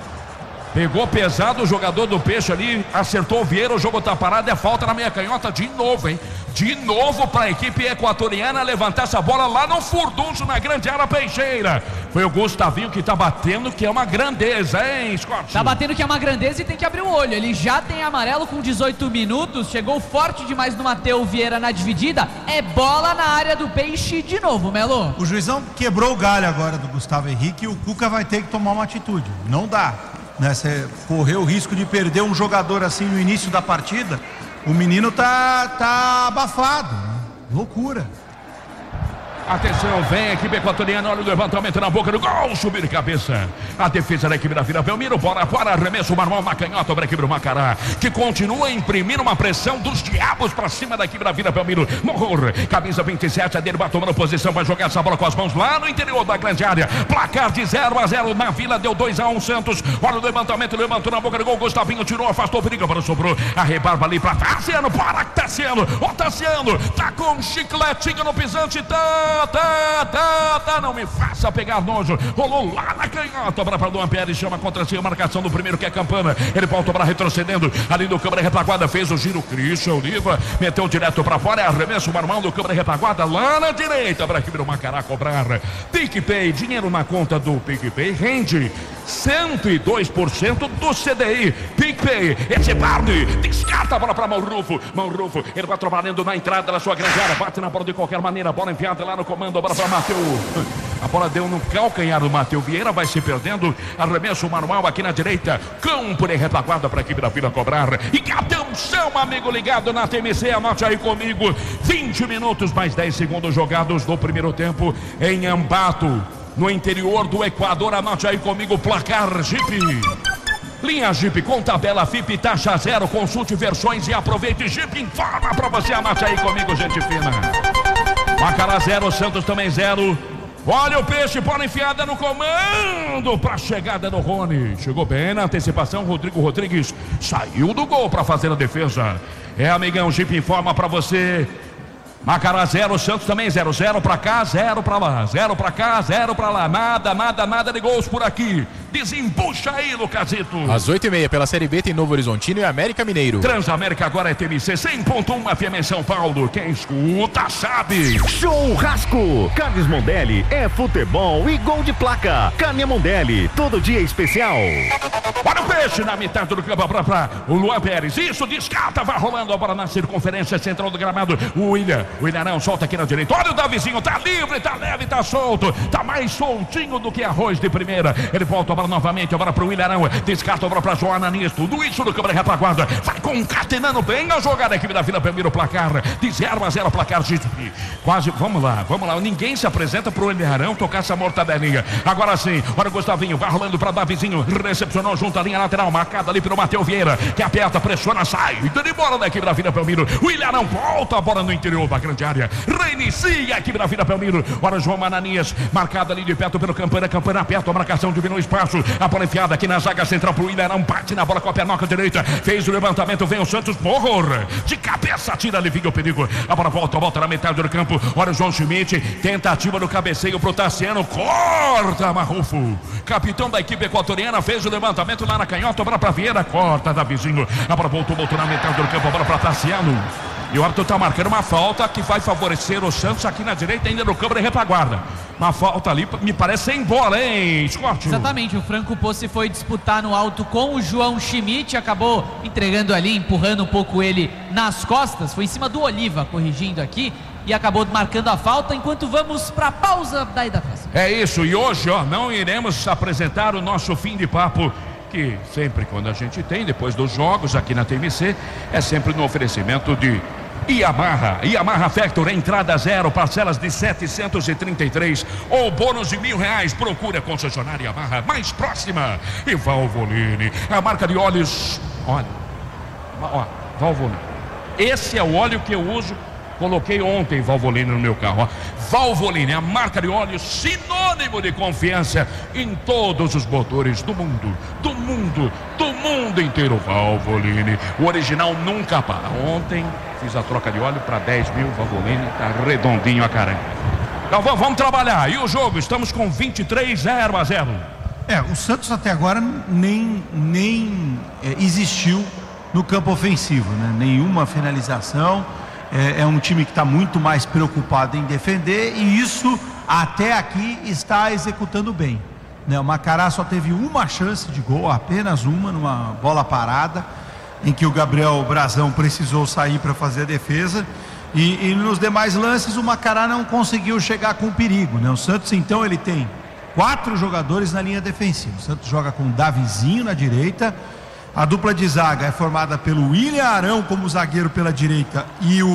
Pegou pesado o jogador do Peixe ali, acertou o Vieira, o jogo tá parado, é falta na meia canhota de novo, hein? De novo para a equipe equatoriana levantar essa bola lá no furdunço, na grande área peixeira. Foi o Gustavinho que tá batendo, que é uma grandeza, hein, Scott? Tá batendo que é uma grandeza e tem que abrir o olho. Ele já tem amarelo com dezoito minutos, chegou forte demais no Matheus Vieira na dividida. É bola na área do Peixe de novo, Melo. O juizão quebrou o galho agora do Gustavo Henrique e o Cuca vai ter que tomar uma atitude. Não dá. Né, você correu o risco de perder um jogador assim no início da partida. O menino tá, tá abafado, né? Loucura. Atenção, vem a equipe equatoriana, olha o levantamento na boca do gol, subiu de cabeça. A defesa da equipe da Vila Belmiro, bora fora, arremesso, Marmão, Macanhota, para a equipe do Macará, que continua a imprimir uma pressão dos diabos para cima da equipe da Vila Belmiro. Morro, camisa vinte e sete, a dele vai tomando posição, vai jogar essa bola com as mãos lá no interior da grande área. Placar de zero a zero na Vila, deu dois a um Santos. Olha o levantamento, levantou na boca do gol, Gustavinho tirou, afastou o perigo, para sobrou. A rebarba ali para Tassiano, para Tassiano, ó Tassiano, tá com um chicletinho no pisante, tá. Tá, tá, tá, não me faça pegar nojo. Rolou lá na canhota para Luan Pérez, chama contra si a marcação do primeiro, que é Campana. Ele volta para retrocedendo, ali do câmera retaguarda, fez o giro, Christian Oliva, meteu direto para fora, arremesso o Marmão do câmera retaguarda, lá na direita para a equipe do Macará cobrar. PicPay, dinheiro na conta do PicPay, rende cento e dois por cento do C D I. PicPay, esse Barney, descarta a bola para Maurufo, Maurufo, ele vai trabalhando na entrada da sua grande área, bate na bola de qualquer maneira, bola enfiada lá no comando, a bola para Matheus. A bola deu no calcanhar do Matheus Vieira, vai se perdendo. Arremesso manual aqui na direita. Campo de retaguarda para a equipe da Vila cobrar. E atenção, amigo ligado na T M C, anote aí comigo. vinte minutos mais dez segundos jogados no primeiro tempo em Ambato, no interior do Equador. Anote aí comigo, placar Jeep. Linha Jeep com tabela F I P, taxa zero, consulte versões e aproveite. Jeep informa para você, anote aí comigo, gente fina. Macará zero, Santos também zero. Olha o peixe, bola enfiada no comando para a chegada do Rony. Chegou bem na antecipação, Rodrigo Rodrigues saiu do gol para fazer a defesa. É, amigão, Jeep informa para você. Macará zero, Santos também zero, zero pra cá, zero pra lá, zero pra cá, zero pra lá, nada, nada, nada de gols por aqui. Desembucha aí, Lucasito. Às oito e meia pela Série B tem Novo Horizontino e América Mineiro. Transamérica agora é T M C cem ponto um F M em São Paulo. Quem escuta sabe. Churrasco. Carnes Mondelli é futebol e gol de placa. Carne Mondelli, todo dia especial. Olha o peixe na metade do campo pra, pra o Luan Pérez. Isso, descarta, vai rolando a bola na circunferência central do gramado. O William, o Ilharão solta aqui na direita. Olha o Davizinho, tá livre, tá leve, tá solto. Tá mais soltinho do que arroz de primeira. Ele volta a bola novamente, agora pro Ilharão. Descarta a bola pra Joana Nisto. Do isso do câmera retaguarda. Vai concatenando bem a jogada. A equipe da Vila Belmiro, placar de zero a zero, placar de quase, vamos lá, vamos lá. Ninguém se apresenta pro Ilharão tocar essa mortadelinha. Agora sim, olha o Gustavinho, vai rolando pra Davizinho. Recepcionou junto à linha lateral, marcada ali pelo Matheus Vieira, que aperta, pressiona, sai de bola da equipe da Vila Belmiro. O Ilharão volta a bola no interior da grande área. Reinicia a equipe da Vila Belmiro. Olha João Mananias, marcada ali de perto pelo Campana. Campana aperta a marcação, diminui o espaço. A bola enfiada aqui na zaga central pro Ilharão. Bate na bola com a pernoca direita. Fez o levantamento, vem o Santos. Morro de cabeça, tira, alivia o perigo. A bola volta, volta na metade do campo. Olha o João Schmidt, tentativa do cabeceio pro Tassiano. Corta, Marrufo. Capitão da equipe equatoriana fez o levantamento lá na canhota. A bola pra Vieira, corta, Davizinho. A bola voltou, voltou na metade do campo. A bola pra Tassiano. E o árbitro está marcando uma falta que vai favorecer o Santos aqui na direita, ainda no câmera e retaguarda. Uma falta ali, me parece sem bola, hein, Scott? Exatamente, o Franco Possi foi disputar no alto com o João Schmidt, acabou entregando ali, empurrando um pouco ele nas costas, foi em cima do Oliva, corrigindo aqui, e acabou marcando a falta, enquanto vamos para a pausa daí da festa. É isso, e hoje, ó, não iremos apresentar o nosso fim de papo, que sempre quando a gente tem, depois dos jogos aqui na T M C, é sempre no oferecimento de Yamaha, Yamaha Factor, entrada zero, parcelas de setecentos e trinta e três ou bônus de mil reais. Procure a concessionária Yamaha mais próxima. E Valvoline, a marca de óleos. Olha, ó, Valvoline. Esse é o óleo que eu uso. Coloquei ontem Valvoline no meu carro, ó. Valvoline, a marca de óleo sinônimo de confiança em todos os motores do mundo, do mundo, do mundo inteiro. Valvoline, o original nunca para. Ontem fiz a troca de óleo para dez mil, Valvoline, tá redondinho a caramba. Então vamos trabalhar. E o jogo, estamos com vinte e três, zero a zero. É, o Santos até agora nem, nem é, existiu no campo ofensivo, né? Nenhuma finalização. É, é um time que está muito mais preocupado em defender e isso até aqui está executando bem, né? O Macará só teve uma chance de gol, apenas uma, numa bola parada, em que o Gabriel Brazão precisou sair para fazer a defesa e, e nos demais lances o Macará não conseguiu chegar com perigo, né? O Santos então ele tem quatro jogadores na linha defensiva. O Santos joga com o Davizinho na direita. A dupla de zaga é formada pelo William Arão como zagueiro pela direita e o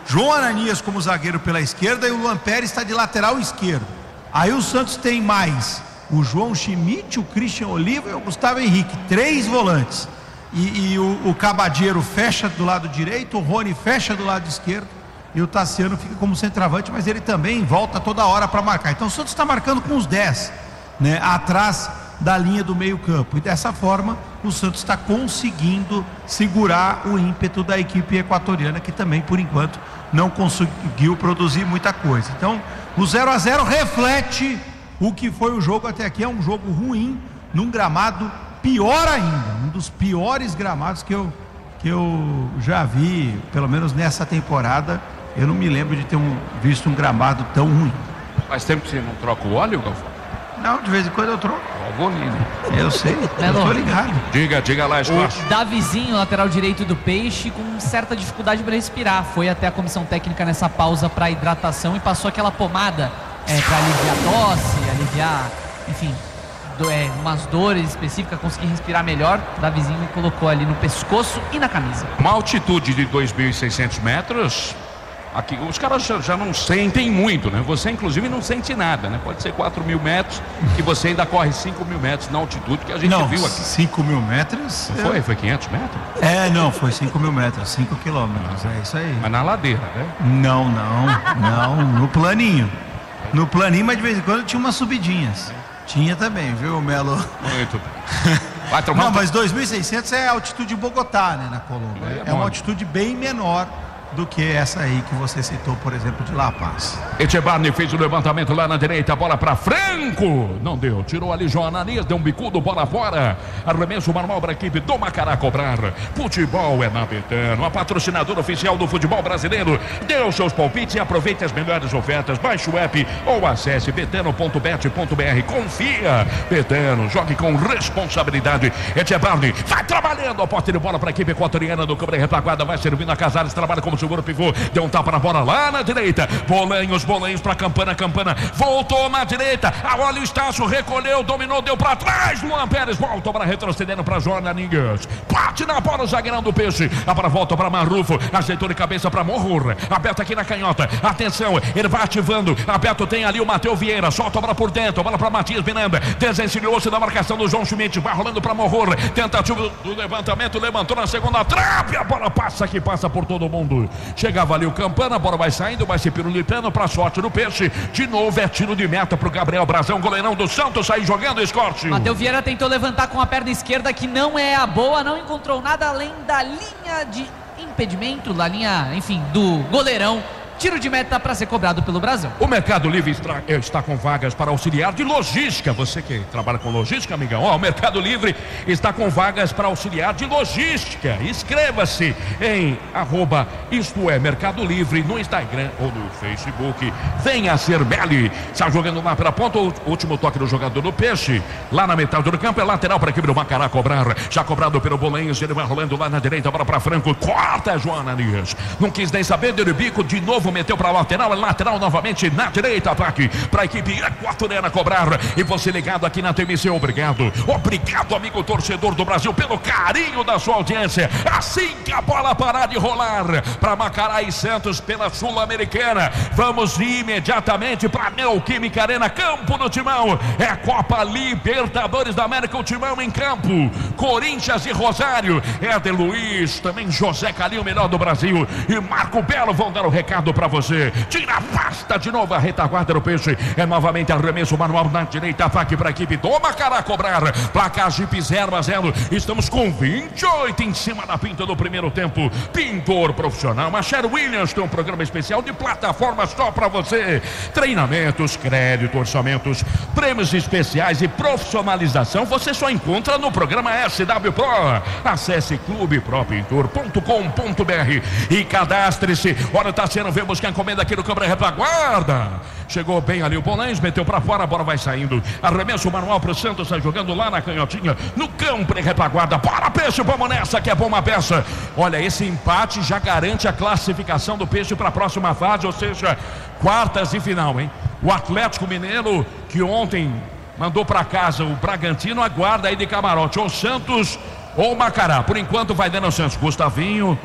João Ananias como zagueiro pela esquerda e o Luan Pérez está de lateral esquerdo. Aí o Santos tem mais o João Schmidt, o Christian Oliva e o Gustavo Henrique, três volantes. E, e o, o Cabadeiro fecha do lado direito, o Rony fecha do lado esquerdo e o Tassiano fica como centroavante, mas ele também volta toda hora para marcar. Então o Santos está marcando com os dez, né, atrás da linha do meio campo, e dessa forma o Santos está conseguindo segurar o ímpeto da equipe equatoriana, que também por enquanto não conseguiu produzir muita coisa. Então o zero a zero reflete o que foi o jogo até aqui. É um jogo ruim, num gramado pior ainda, um dos piores gramados que eu, que eu já vi, pelo menos nessa temporada. Eu não me lembro de ter um, visto um gramado tão ruim. Faz tempo que você não troca o óleo, Galvão? Não, de vez em quando eu troco. Golino. Eu sei, eu tô ligado. Diga, diga lá, Scott. O Davizinho, lateral direito do Peixe, com certa dificuldade para respirar. Foi até a comissão técnica nessa pausa para hidratação e passou aquela pomada é, para aliviar tosse, aliviar, enfim, do, é, umas dores específicas, conseguir respirar melhor. O Davizinho colocou ali no pescoço e na camisa. Uma altitude de dois mil e seiscentos metros. Aqui, os caras já, já não sentem muito, né? Você, inclusive, não sente nada, né? Pode ser quatro mil metros e você ainda corre cinco mil metros na altitude que a gente não, viu aqui. cinco mil metros? Não foi? Foi quinhentos metros? É, não, foi cinco mil metros, cinco quilômetros, é isso aí. Mas na ladeira, né? Não, não, não, no planinho. No planinho, mas de vez em quando tinha umas subidinhas. Tinha também, viu, Melo? Muito bem. Vai tomar não, um... mas dois mil e seiscentos é a altitude de Bogotá, né, na Colômbia. É, é uma altitude bem menor do que essa aí que você citou, por exemplo, de La Paz. Echebarne fez o levantamento lá na direita, bola para Franco, não deu, tirou ali João Ananias, deu um bicudo, bola fora, arremesso manual para a equipe do Macará cobrar. Futebol é na Betano, a patrocinadora oficial do futebol brasileiro. Dê os seus palpites e aproveite as melhores ofertas, baixe o app ou acesse betano ponto bet ponto br. Confia, Betano, jogue com responsabilidade. Echebarne vai trabalhando, a posse de bola para a equipe equatoriana do Câmara Retaguarda, vai servindo a Casares, trabalha como seguro pivô, deu um tapa na bola lá na direita, Bolanhos, Bolanhos pra Campana, Campana, voltou na direita, a olha o Estácio, recolheu, dominou, deu pra trás, Luan Pérez, volta para retrocedendo pra Jornaninhas, bate na bola o zagueirão do Peixe, a bola volta pra Marrufo, ajeitou de cabeça pra Morro, aberto aqui na canhota, atenção, ele vai ativando, aberto tem ali o Matheus Vieira, solta a bola por dentro, bola pra Matias Binamba, desencilhou-se da marcação do João Schmidt, vai rolando pra Morro, tentativa do levantamento, levantou na segunda trave, a bola passa que passa por todo mundo. Chegava ali o Campana, a bola vai saindo, vai se pirulitando pra sorte do Peixe. De novo é tiro de meta pro Gabriel Brazão, goleirão do Santos, sair jogando, Scott. Matheus Vieira tentou levantar com a perna esquerda, que não é a boa, não encontrou nada além da linha de impedimento, da linha, enfim, do goleirão. Tiro de meta para ser cobrado pelo Brasil. O Mercado Livre está, está com vagas para auxiliar de logística. Você que trabalha com logística, amigão, ó, o Mercado Livre está com vagas para auxiliar de logística. Inscreva-se em arroba isto é Mercado Livre no Instagram ou no Facebook. Venha ser Meli. Está jogando lá pela ponta, o último toque do jogador do Peixe. Lá na metade do campo é lateral para a equipe do Macará cobrar. Já cobrado pelo Bolanhos, ele vai rolando lá na direita, bola para Franco. Corta João Ananias. Não quis nem saber, deu bico de novo. Meteu para a lateral, lateral novamente na direita, ataque para a equipe equatoriana cobrar. E você ligado aqui na T M C, obrigado. Obrigado, amigo torcedor do Brasil, pelo carinho da sua audiência. Assim que a bola parar de rolar para Macará e Santos pela Sul-Americana, vamos imediatamente para a Neoquímica Arena, campo do Timão. É a Copa Libertadores da América, o Timão em campo. Corinthians e Rosário. Éder Luiz, também José Calil, melhor do Brasil, e Marco Belo vão dar o recado para você. Tira a pasta de novo, a retaguarda do Peixe. É novamente arremesso manual na direita, ataque para a equipe do Macará cobrar. Placar Jeep zero a zero. Estamos com vinte e oito em cima da pinta do primeiro tempo. Pintor profissional, a Sher Williams tem um programa especial de plataforma só para você. Treinamentos, crédito, orçamentos, prêmios especiais e profissionalização você só encontra no programa S W Pro. Acesse clube pro pintor ponto com ponto br e cadastre-se. Olha, tá sendo ver buscar encomenda aqui no Câmara Retaguarda. Chegou bem ali o Bolanhos, meteu pra fora, a bola vai saindo. Arremesso manual pro Santos, sai jogando lá na canhotinha, no campo de retaguarda. Bora, Peixe, vamos nessa, que é bom uma peça. Olha, esse empate já garante a classificação do Peixe para a próxima fase, ou seja, quartas e final, hein? O Atlético Mineiro, que ontem mandou para casa o Bragantino, aguarda aí de camarote, ou Santos ou Macará. Por enquanto vai dando o Santos. Gustavinho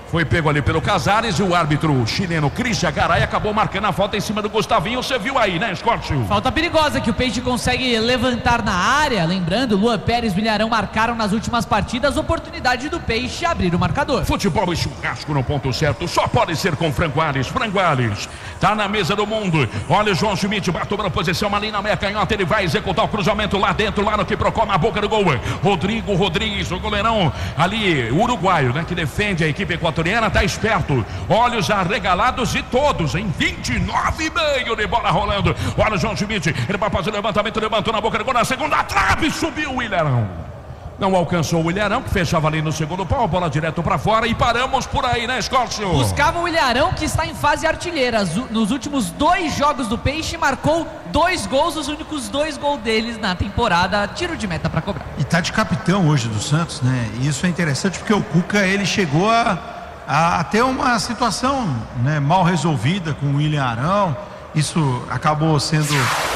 Foi pego ali pelo Casares e o árbitro chileno Christian Garay acabou marcando a falta em cima do Gustavinho. Você viu aí, né, Scott? Falta perigosa que o Peixe consegue levantar na área. Lembrando, Luan Pérez e Ilharão marcaram nas últimas partidas. Oportunidade do Peixe abrir o marcador. Futebol e churrasco no ponto certo. Só pode ser com Franco Alves. Franco Alves tá na mesa do mundo. Olha o João Schmidt, bateu na posição ali na meia canhota. Ele vai executar o cruzamento lá dentro, lá no que procura na boca do gol. Rodrigo Rodrigues, o goleirão ali, uruguaio, né, que defende a equipe equatoriana. Tá esperto, olhos arregalados e todos em vinte e nove e meio de bola rolando. Olha o João Schmidt, ele vai fazer o levantamento, levantou na boca do gol, na segunda trave, subiu o Ilharão. Não alcançou o Ilharão, que fechava ali no segundo pau, bola direto pra fora e paramos por aí, né, Escócio? Buscava o Ilharão, que está em fase artilheira. Nos últimos dois jogos do Peixe, marcou dois gols, os únicos dois gols deles na temporada. Tiro de meta pra cobrar. E tá de capitão hoje do Santos, né? E isso é interessante porque o Cuca, ele chegou a a ter uma situação, né, mal resolvida com o William Arão. Isso acabou sendo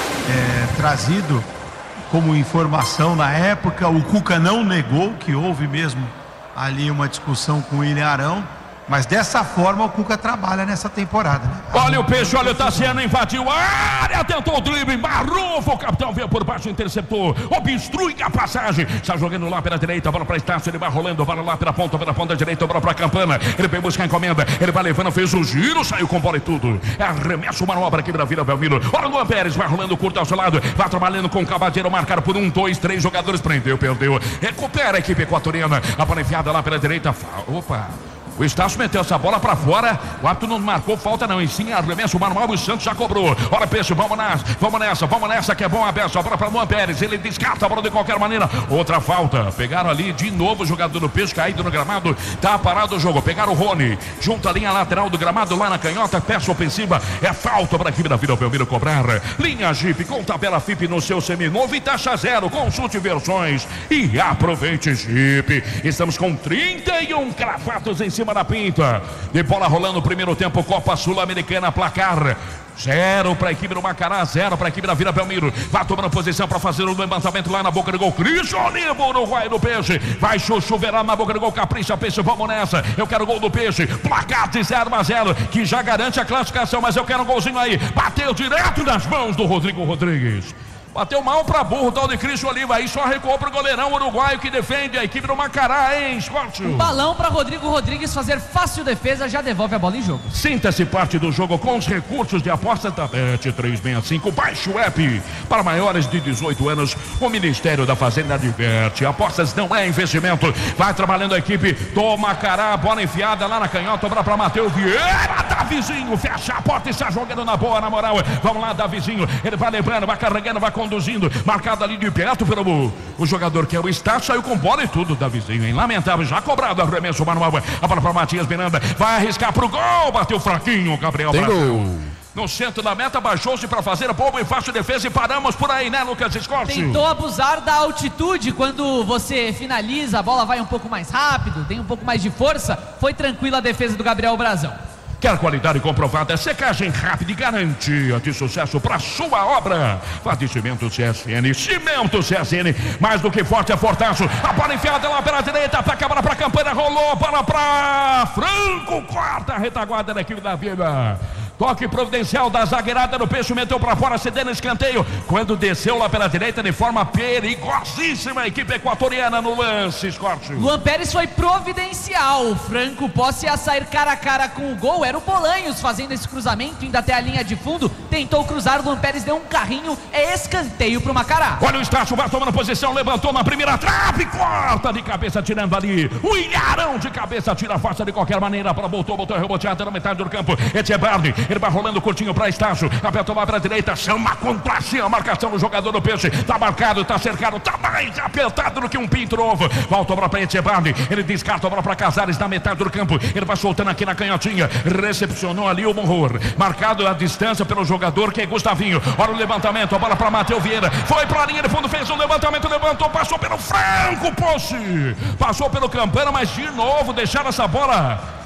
é, trazido como informação na época. O Cuca não negou que houve mesmo ali uma discussão com o William Arão, mas dessa forma o Cuca trabalha nessa temporada, né? Olha o Peixe, olha o Tassiano, invadiu a área, tentou o drible, Marufo, o capitão veio por baixo, interceptou, obstrui a passagem, está jogando lá pela direita, bola para Estácio, ele vai rolando, bola lá pela ponta, pela ponta direita, bola para Campana, ele vem buscar a encomenda, ele vai levando, fez o giro, saiu com bola e tudo, arremessa uma manobra aqui na Vila Belmiro. Olha o Luan Pérez, vai rolando curto ao seu lado, vai trabalhando com o Cavadeiro, marcado por um, dois, três jogadores, prendeu, perdeu, recupera a equipe equatoriana, a bola enfiada lá pela direita, opa. O Estácio meteu essa bola pra fora. O árbitro não marcou falta não. E sim, arremesso manual. O Santos já cobrou. Olha, Peixe, vamos nessa, vamos nessa, vamos nessa que é bom aberto. A bola pra Luan Pérez. Ele descarta a bola de qualquer maneira. Outra falta. Pegaram ali de novo o jogador do Peixe caído no gramado. Tá parado o jogo. Pegaram o Rony. Junto à linha lateral do gramado lá na canhota. Peça ofensiva. É falta para a equipe da Vila Belmiro cobrar. Linha Jeep com tabela F I P no seu seminovo e taxa zero. Consulte versões e aproveite Jeep. Estamos com trinta e um cravados em cima da pinta. De bola rolando o primeiro tempo, Copa Sul-Americana, placar zero para a equipe do Macará, zero para a equipe da Vila Belmiro. Vai tomando posição para fazer o levantamento lá na boca do gol. Cristian Olivo, Uruguai do Peixe. Vai chuchuverar na boca do gol. Capricha, Peixe, vamos nessa. Eu quero gol do Peixe. Placar de zero a zero, que já garante a classificação, mas eu quero um golzinho aí. Bateu direto nas mãos do Rodrigo Rodrigues. Bateu mal pra burro, tal de Cristian Oliva. Aí só recuou pro goleirão uruguaio que defende a equipe do Macará, hein, Scott? Um balão pra Rodrigo Rodrigues fazer fácil defesa, já devolve a bola em jogo. Sinta-se parte do jogo com os recursos de aposta da Bet trezentos e sessenta e cinco. Baixe o app. Para maiores de dezoito anos, o Ministério da Fazenda diverte. Apostas não é investimento. Vai trabalhando a equipe do Macará. Bola enfiada lá na canhota. Bola pra Matheus Vieira. Davizinho, fecha a porta e está jogando na boa, na moral. Vamos lá, Davizinho. Ele vai lembrando, vai carregando, vai conduzindo, marcado ali de perto pelo o jogador que é o Estácio, saiu com bola e tudo, Davizinho, hein? Lamentável, já cobrado, arremesso manual, a bola para Matias Miranda, vai arriscar pro gol, bateu fraquinho, Gabriel Brasil. No centro da meta, baixou-se para fazer a boa e fácil defesa e paramos por aí, né, Lucas Escorte? Tentou abusar da altitude quando você finaliza, a bola vai um pouco mais rápido, tem um pouco mais de força, foi tranquila a defesa do Gabriel Brazão. Quer qualidade comprovada, secagem rápida e garantia de sucesso para sua obra. Faz cimento C S N, cimento C S N, mais do que forte é fortaço. A bola enfiada lá pela direita, para a bola para a Campana, rolou, bola para Franco, corta a retaguarda da equipe da Vila. Toque providencial da zagueirada do Peixe, meteu para fora, cedendo escanteio. Quando desceu lá pela direita de forma perigosíssima, a equipe equatoriana no lance, Scott. Luan Pérez foi providencial. Franco Posse ia sair cara a cara com o gol. Era o Bolanhos fazendo esse cruzamento, indo até a linha de fundo. Tentou cruzar, Luan Pérez deu um carrinho. É escanteio pro Macará. Olha o Estácio, vai tomando posição, levantou na primeira trave, corta de cabeça, tirando ali. O Ilharão de cabeça, tira a força de qualquer maneira. Para botou, botou reboteada na metade do campo. Etchebardi. Ele vai rolando curtinho para Estácio, apertou lá para a direita, chama contra si a marcação do jogador do Peixe, tá marcado, tá cercado, tá mais apertado do que um pinto novo. Volta a bola para Etchebardi, ele descarta a bola para Casares na metade do campo, ele vai soltando aqui na canhotinha, recepcionou ali o Monroe, marcado a distância pelo jogador que é Gustavinho. Olha o levantamento, a bola para Matheus Vieira, foi para a linha de fundo, fez um levantamento, levantou, passou pelo Franco Posse, passou pelo Campana, mas de novo deixaram essa bola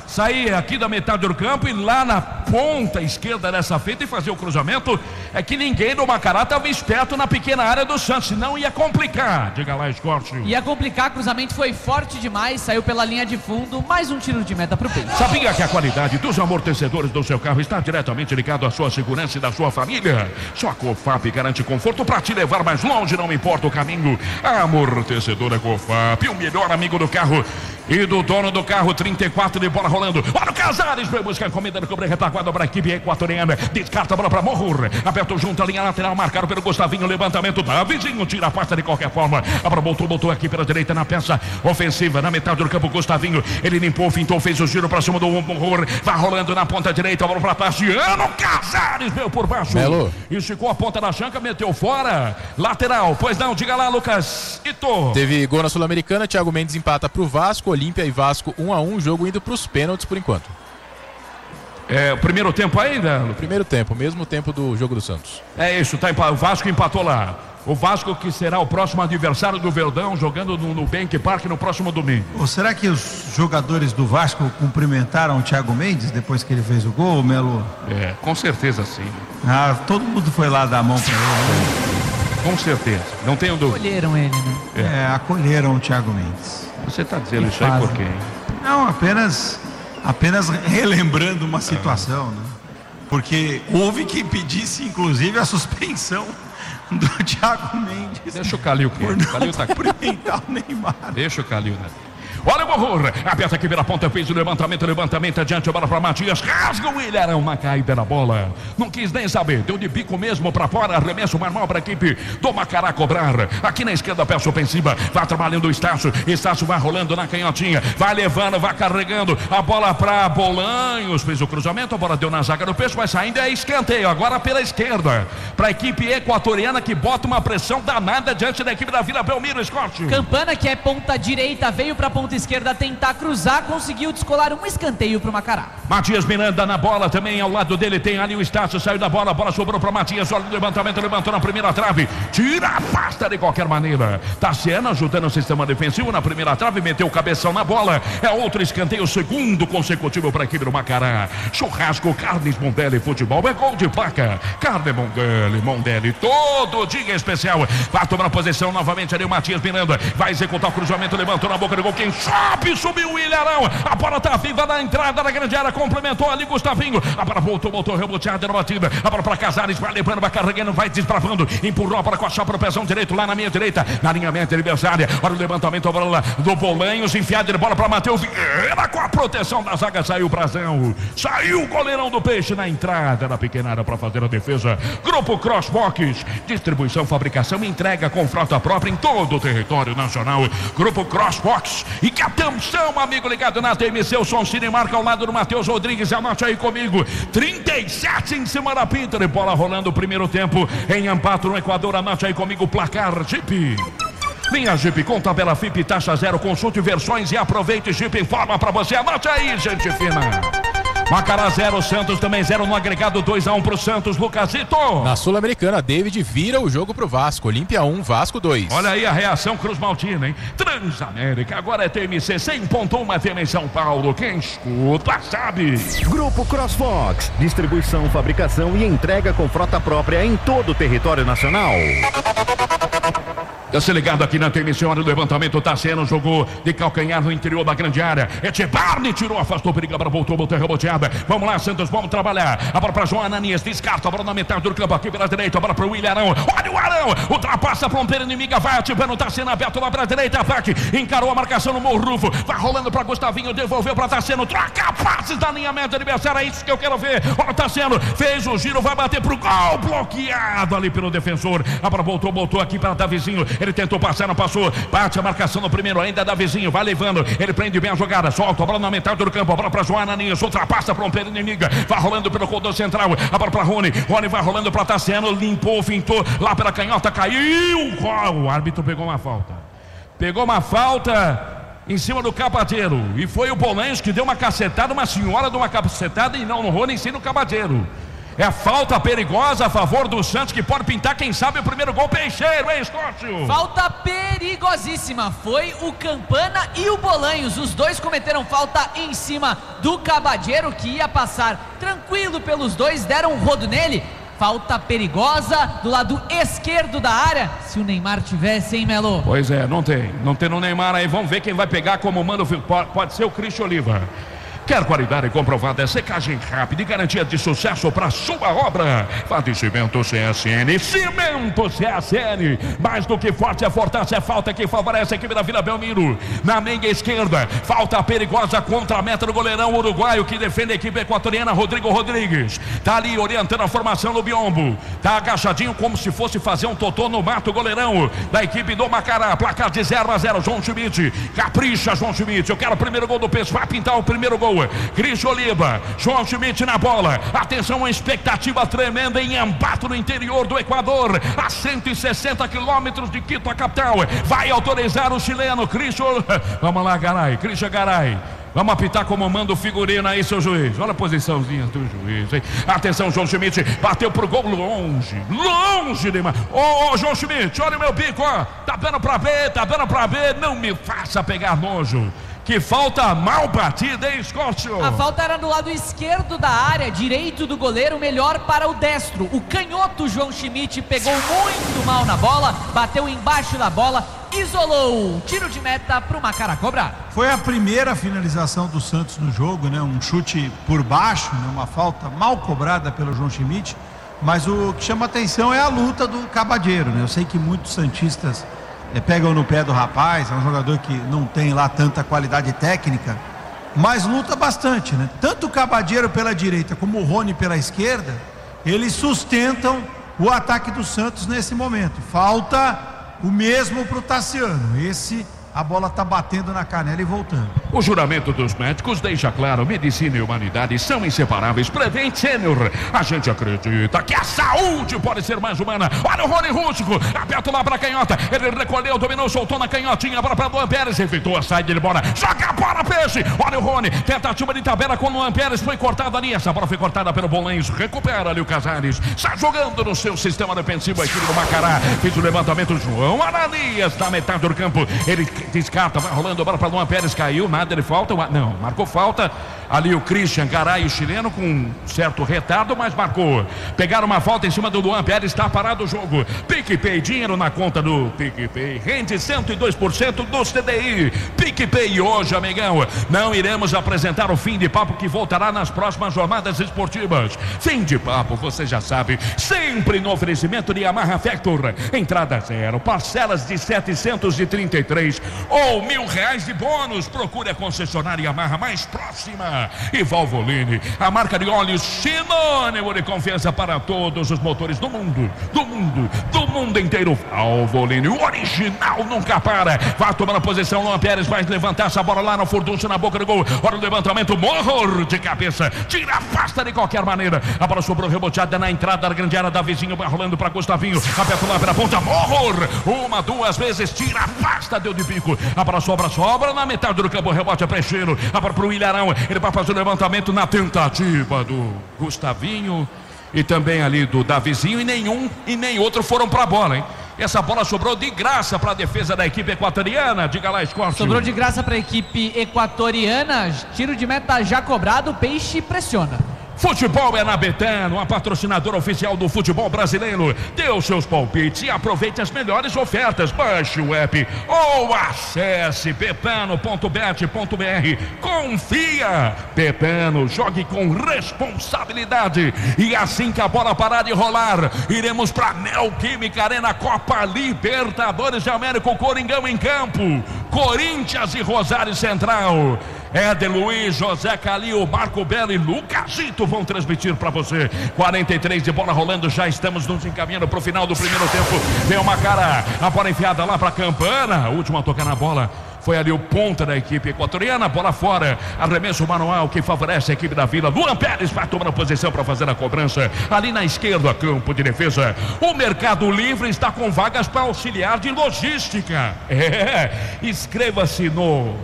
sair aqui da metade do campo e lá na ponta esquerda dessa feita e fazer o cruzamento. É que ninguém do Macará estava esperto na pequena área do Santos, senão ia complicar. Diga lá, Escorte. Ia complicar, cruzamento foi forte demais, saiu pela linha de fundo, mais um tiro de meta pro Peixe. Sabia que a qualidade dos amortecedores do seu carro está diretamente ligado à sua segurança e da sua família? Só a Cofap garante conforto para te levar mais longe, não importa o caminho. Amortecedora Cofap, o melhor amigo do carro e do dono do carro. Trinta e quatro de bola rolando. Olha o Casares, foi buscar encomenda do cobre retaguarda para a equipe equatoriana. Descarta a bola para Morro. Aperta junto a linha lateral, marcado pelo Gustavinho. Levantamento da vizinho, tira a pasta de qualquer forma. Abra, botou, botou aqui pela direita na peça ofensiva, na metade do campo. Gustavinho, ele limpou, fintou, fez o giro para cima do Morro. Vai rolando na ponta direita, bola para Tassiano. Casares veio por baixo. Melo. Esticou a ponta da chanca, meteu fora. Lateral, pois não, diga lá, Lucas. Ito. Teve gol na Sul-Americana, Thiago Mendes empata pro Vasco, Olímpia e Vasco um a um, jogo indo pros pênaltis por enquanto. É, o primeiro tempo ainda? No primeiro tempo, mesmo tempo do jogo do Santos. É isso, tá, o Vasco empatou lá. O Vasco que será o próximo adversário do Verdão, jogando no Nubank Park no próximo domingo. Ou será que os jogadores do Vasco cumprimentaram o Thiago Mendes depois que ele fez o gol, Melo? É, com certeza sim. Ah, todo mundo foi lá dar a mão para ele, né? Com certeza, não tenho dúvida. Acolheram ele, né? É, é acolheram o Thiago Mendes. Você está dizendo Que isso aí fase. por quê? Não, apenas, apenas relembrando uma situação, né? Porque houve quem pedisse, inclusive, a suspensão do Thiago Mendes. Deixa o Calil que por não Calil tá cumprimentar o Neymar. Deixa o Calil, né? Olha o Morro, aperta aqui pela ponta, fez o levantamento, levantamento adiante, a bola para Matias, rasga o Ilharão, uma caída na bola, não quis nem saber, deu de bico mesmo para fora, arremesso manual para a equipe do Macará cobrar, aqui na esquerda, peça ofensiva, vai trabalhando o Estácio, Estácio vai rolando na canhotinha, vai levando, vai carregando, a bola para Bolanhos, fez o cruzamento, a bola deu na zaga do Peixe, vai saindo, é escanteio, agora pela esquerda, para a equipe equatoriana que bota uma pressão danada diante da equipe da Vila Belmiro, Scott. Campana, que é ponta direita, veio para ponta esquerda tentar cruzar, conseguiu descolar um escanteio pro Macará. Matias Miranda na bola, também ao lado dele tem ali o Estácio, saiu da bola, a bola sobrou para Matias, olha o levantamento, levantou na primeira trave, tira a pasta de qualquer maneira. Tassiano ajudando o sistema defensivo na primeira trave, meteu o cabeção na bola, é outro escanteio, segundo consecutivo para a equipe do Macará. Churrasco, carnes Mondelli, futebol é gol de placa, carne Mondelli, Mondelli, todo dia especial. Vai tomar a posição novamente ali o Matias Miranda, vai executar o cruzamento, levantou na boca do gol, quem sobe, subiu o Ilharão, a bola tá viva na entrada da grande área, complementou ali Gustavinho, a bola voltou, voltou, reboteada na batida, a bola para Casares, vai levando, vai carregando, vai desbravando, empurrou a bola com a chapa pro pezão direito, lá na minha direita, na linha média adversária, olha o levantamento, a bola do Bolanhos, enfiada de bola para Matheus Vieira, com a proteção da zaga, saiu o Brazão, saiu o goleirão do Peixe na entrada da pequena área para fazer a defesa. Grupo Crossbox, distribuição, fabricação e entrega com frota própria em todo o território nacional. Grupo Crossbox. E que atenção, amigo ligado na T M C, o Som Cine marca ao lado do Matheus Rodrigues, anote aí comigo, trinta e sete em cima da pinta de bola rolando o primeiro tempo em Ampato no Equador, anote aí comigo, placar Jeep. Linha Jeep com tabela F I P, taxa zero, consulte versões e aproveite. Jeep informa pra você, anote aí, gente fina. Macará zero, Santos também zero no agregado, dois a um pro Santos, Lucasito. Na Sul-Americana, David vira o jogo pro Vasco, Olímpia um, Vasco dois. Olha aí a reação Cruz Maltina, hein? Transamérica, agora é T M C cem ponto um F M em São Paulo, quem escuta sabe. Grupo Crossfox, distribuição, fabricação e entrega com frota própria em todo o território nacional. Tá se ligado aqui na T M C, olha o levantamento, Tassiano jogou de calcanhar no interior da grande área, Etchebarne tirou, afastou, periga, para voltou, voltou, reboteada. Vamos lá, Santos, vamos trabalhar. A bola para João Ananias, descarta a bola na metade do campo aqui pela direita, a bola para o Ilharão. Olha o Arão, ultrapassa a fronteira inimiga, vai ativando, Tassiano aberto lá para a direita, ataque, encarou a marcação no Morrufo, vai rolando para Gustavinho, devolveu para Tassiano, troca passes da linha média adversária, é isso que eu quero ver. Olha o Tassiano, fez o giro, vai bater pro gol, bloqueado ali pelo defensor. A bola voltou, voltou aqui para Davizinho, ele tentou passar, não passou, bate a marcação no primeiro, ainda Davizinho, vai levando, ele prende bem a jogada, solta a bola na metade do campo, a bola para João Ananias, ultrapassa a fronteira inimiga, vai rolando pelo corredor central, a bola para Rony, Rony vai rolando para Tassiano, limpou, fintou, lá pela canhota, caiu, o árbitro pegou uma falta, pegou uma falta em cima do Capateiro, e foi o Bolanhos que deu uma cacetada, uma senhora deu uma cacetada, e não no Rony, sim no Capateiro. É falta perigosa a favor do Santos, que pode pintar, quem sabe, o primeiro gol. Peixeiro, hein, Escócio? Falta perigosíssima. Foi o Campana e o Bolanhos. Os dois cometeram falta em cima do Cabadeiro, que ia passar tranquilo pelos dois. Deram um rodo nele. Falta perigosa do lado esquerdo da área. Se o Neymar tivesse, hein, Melo? Pois é, não tem. Não tem no Neymar aí. Vamos ver quem vai pegar como manda o... Pode ser o Cristian Oliva. Quer qualidade comprovada, secagem rápida e garantia de sucesso para sua obra? Cimento C S N. Cimento C S N. Mais do que forte, é fortaça, é falta que favorece a equipe da Vila Belmiro. Na meia esquerda, falta perigosa contra a meta do goleirão uruguaio que defende a equipe equatoriana, Rodrigo Rodrigues. Tá ali orientando a formação no biombo. Tá agachadinho como se fosse fazer um totô no mato, goleirão da equipe do Macará. Placar de zero a zero, João Schmidt. Capricha, João Schmidt. Eu quero o primeiro gol do P E S. Vai pintar o primeiro gol. Cristian Oliva, João Schmidt na bola. Atenção, uma expectativa tremenda em Ambato, no interior do Equador, a cento e sessenta quilômetros de Quito, a capital. Vai autorizar o chileno Cristian. Vamos lá, Garay, Cristian Garay. Vamos apitar como manda o figurino aí, seu juiz. Olha a posiçãozinha do juiz, hein? Atenção, João Schmidt. Bateu pro gol longe. Longe demais. Ô, ô, João Schmidt, olha o meu bico, ó. Tá dando pra ver, tá dando pra ver. Não me faça pegar nojo. Que falta mal batida, hein, Scott? A falta era do lado esquerdo da área, direito do goleiro, melhor para o destro. O canhoto João Schmidt pegou muito mal na bola, bateu embaixo da bola, isolou. Tiro de meta para o Macará cobrar. Foi a primeira finalização do Santos no jogo, né? Um chute por baixo, né? Uma falta mal cobrada pelo João Schmidt. Mas o que chama atenção é a luta do Cabadeiro, né? Eu sei que muitos santistas É, pegam no pé do rapaz, é um jogador que não tem lá tanta qualidade técnica, mas luta bastante, né? Tanto o Cabadeiro pela direita como o Rony pela esquerda, eles sustentam o ataque do Santos nesse momento. Falta o mesmo para o Tassiano. Esse, a bola está batendo na canela e voltando. O juramento dos médicos deixa claro: medicina e humanidade são inseparáveis. Prevent Senior, a gente acredita que a saúde pode ser mais humana. Olha o Rony Rústico, aberto lá para a canhota, ele recolheu, dominou, soltou na canhotinha, para o Luan Pérez, efeitou a saída de bola, joga a bola, peixe. Olha o Rony, tentativa de tabela com o Luan Pérez, foi cortada ali, essa bola foi cortada pelo Bolanhos, recupera ali o Casares, está jogando no seu sistema defensivo a equipe do Macará. Fez o levantamento, João Ananias na metade do campo, ele descarta, vai rolando a bola para Luan Pérez, caiu, nada, ele falta, não, marcou falta ali o Cristian Garay, o chileno, com um certo retardo, mas marcou. Pegaram uma falta em cima do Luan Pérez, está parado o jogo. PicPay, dinheiro na conta do PicPay, rende cento e dois por cento do C D I. PicPay hoje, amigão, não iremos apresentar o fim de papo, que voltará nas próximas jornadas esportivas. Fim de papo, você já sabe, sempre no oferecimento de Yamaha Factor, entrada zero, parcelas de setecentos e trinta e três ou mil reais de bônus. Procure a concessionária Yamaha mais próxima. E Valvoline, a marca de óleos sinônimo de confiança para todos os motores do mundo, do mundo, do mundo inteiro. Valvoline, o original nunca para. Vai tomando a posição, Luan Pérez vai levantar essa bola lá no furdunço, na boca do gol. Olha o levantamento, morro de cabeça, tira, afasta de qualquer maneira. A bola sobrou reboteada na entrada da grande área da vizinho, vai rolando para Gustavinho, aberto lá pela ponta, morro, uma, duas vezes, tira, afasta, deu de pico. A bola sobra, sobra na metade do campo, rebote a Peixeiro, a bola para o Ilharão, ele vai fazer o levantamento na tentativa do Gustavinho e também ali do Davizinho, e nenhum e nem outro foram para a bola, hein? Essa bola sobrou de graça para a defesa da equipe equatoriana. Diga lá, Escócio. Sobrou de graça para a equipe equatoriana. Tiro de meta já cobrado, Peixe pressiona. Futebol é na Betano, a patrocinadora oficial do futebol brasileiro. Dê os seus palpites e aproveite as melhores ofertas. Baixe o app ou acesse betano ponto bet ponto br. Confia! Betano, jogue com responsabilidade. E assim que a bola parar de rolar, iremos para a Neoquímica Arena, Copa Libertadores de América, o Coringão em campo. Corinthians e Rosário Central. Éder Luiz, José Calil, Marco Belo e Lucasito vão transmitir para você. quarenta e três de bola rolando, já estamos nos encaminhando para o final do primeiro tempo. Vem o Macará, a bola enfiada lá para Campana, a última a tocar na bola foi ali o ponta da equipe equatoriana, bola fora, arremesso manual que favorece a equipe da Vila. Luan Pérez vai tomando posição para fazer a cobrança, ali na esquerda, campo de defesa. O Mercado Livre está com vagas para auxiliar de logística. É, inscreva-se no...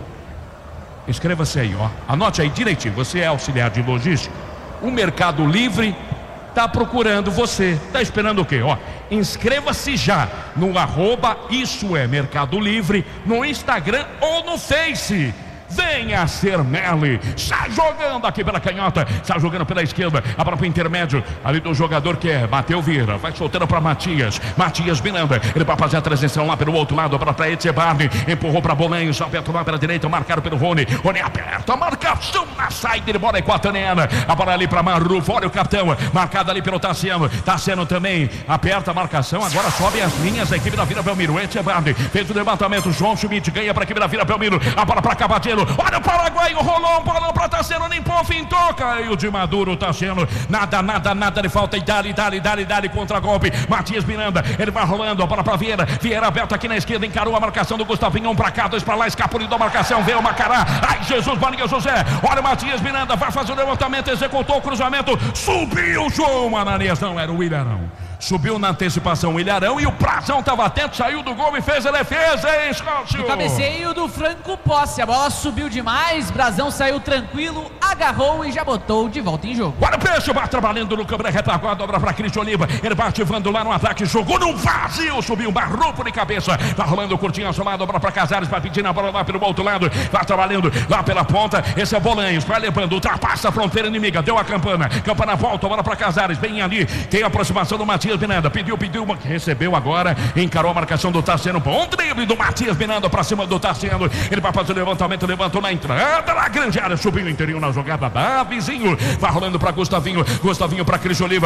Escreva-se aí, ó. Anote aí direitinho. Você é auxiliar de logística. O Mercado Livre tá procurando você. Tá esperando o quê? Ó, inscreva-se já no arroba Isso é Mercado Livre, no Instagram ou no Face. Venha ser Meli. Está jogando aqui pela canhota, está jogando pela esquerda, a bola para o intermédio ali do jogador que é Mateu Vieira, vai soltando para Matias, Matias Miranda, ele vai fazer a transição lá pelo outro lado, para Etzebarne, empurrou para Bolanhos, aberto lá pela direita, marcado pelo Rony, Rony aperta, marcação na saída de bola equatoriana, a bola ali para Marrufo, olha o capitão, marcado ali pelo Tassiano, Tassiano também aperta a marcação, agora sobe as linhas, a equipe da Vila Belmiro, Etzebarne, fez o levantamento, João Schmidt ganha para a equipe da Vila Belmiro, a bola para Cavadelo, olha o paraguaio, rolou um balão para Tassiano, limpou, fintou, caiu de Maduro, Tassiano, nada, nada, nada de falta, e dali, dali, dali, dali, contra golpe, Matias Miranda, ele vai rolando, a bola para Vieira, Vieira aberto aqui na esquerda, encarou a marcação do Gustavinho, um para cá, dois para lá, escapuliu a marcação, veio o Macará, ai Jesus, Maria José, olha o Matias Miranda, vai fazer o levantamento, executou o cruzamento, subiu o João Ananias, não, era o Ilharão. Subiu na antecipação o Ilharão e o Prazão estava atento, saiu do gol e fez a defesa, hein, Scalcio? O cabeceio do Franco Posse, a bola subiu demais, Brazão saiu tranquilo, agarrou e já botou de volta em jogo. Olha o Peixe, vai trabalhando no câmera retaguarda, dobra para Cristian Oliva, ele vai ativando lá no ataque, jogou no vazio, subiu um barroco de cabeça, tá rolando o curtinho azulado, dobra para Casares, vai pedindo a bola lá pelo outro lado, vai trabalhando lá pela ponta, esse é Bolanhos, vai levando, ultrapassa a fronteira inimiga, deu a campana, campana volta, bola para Casares, bem ali, tem a aproximação do Matias Miranda, pediu, pediu, recebeu agora, encarou a marcação do Tassiano, bom drible do Matias Miranda para cima do Tassiano, ele vai fazer o levantamento, levantou na entrada, na grande área, subiu o interior na jogada da Vizinho, vai rolando para Gustavinho, Gustavinho para Cris Oliva,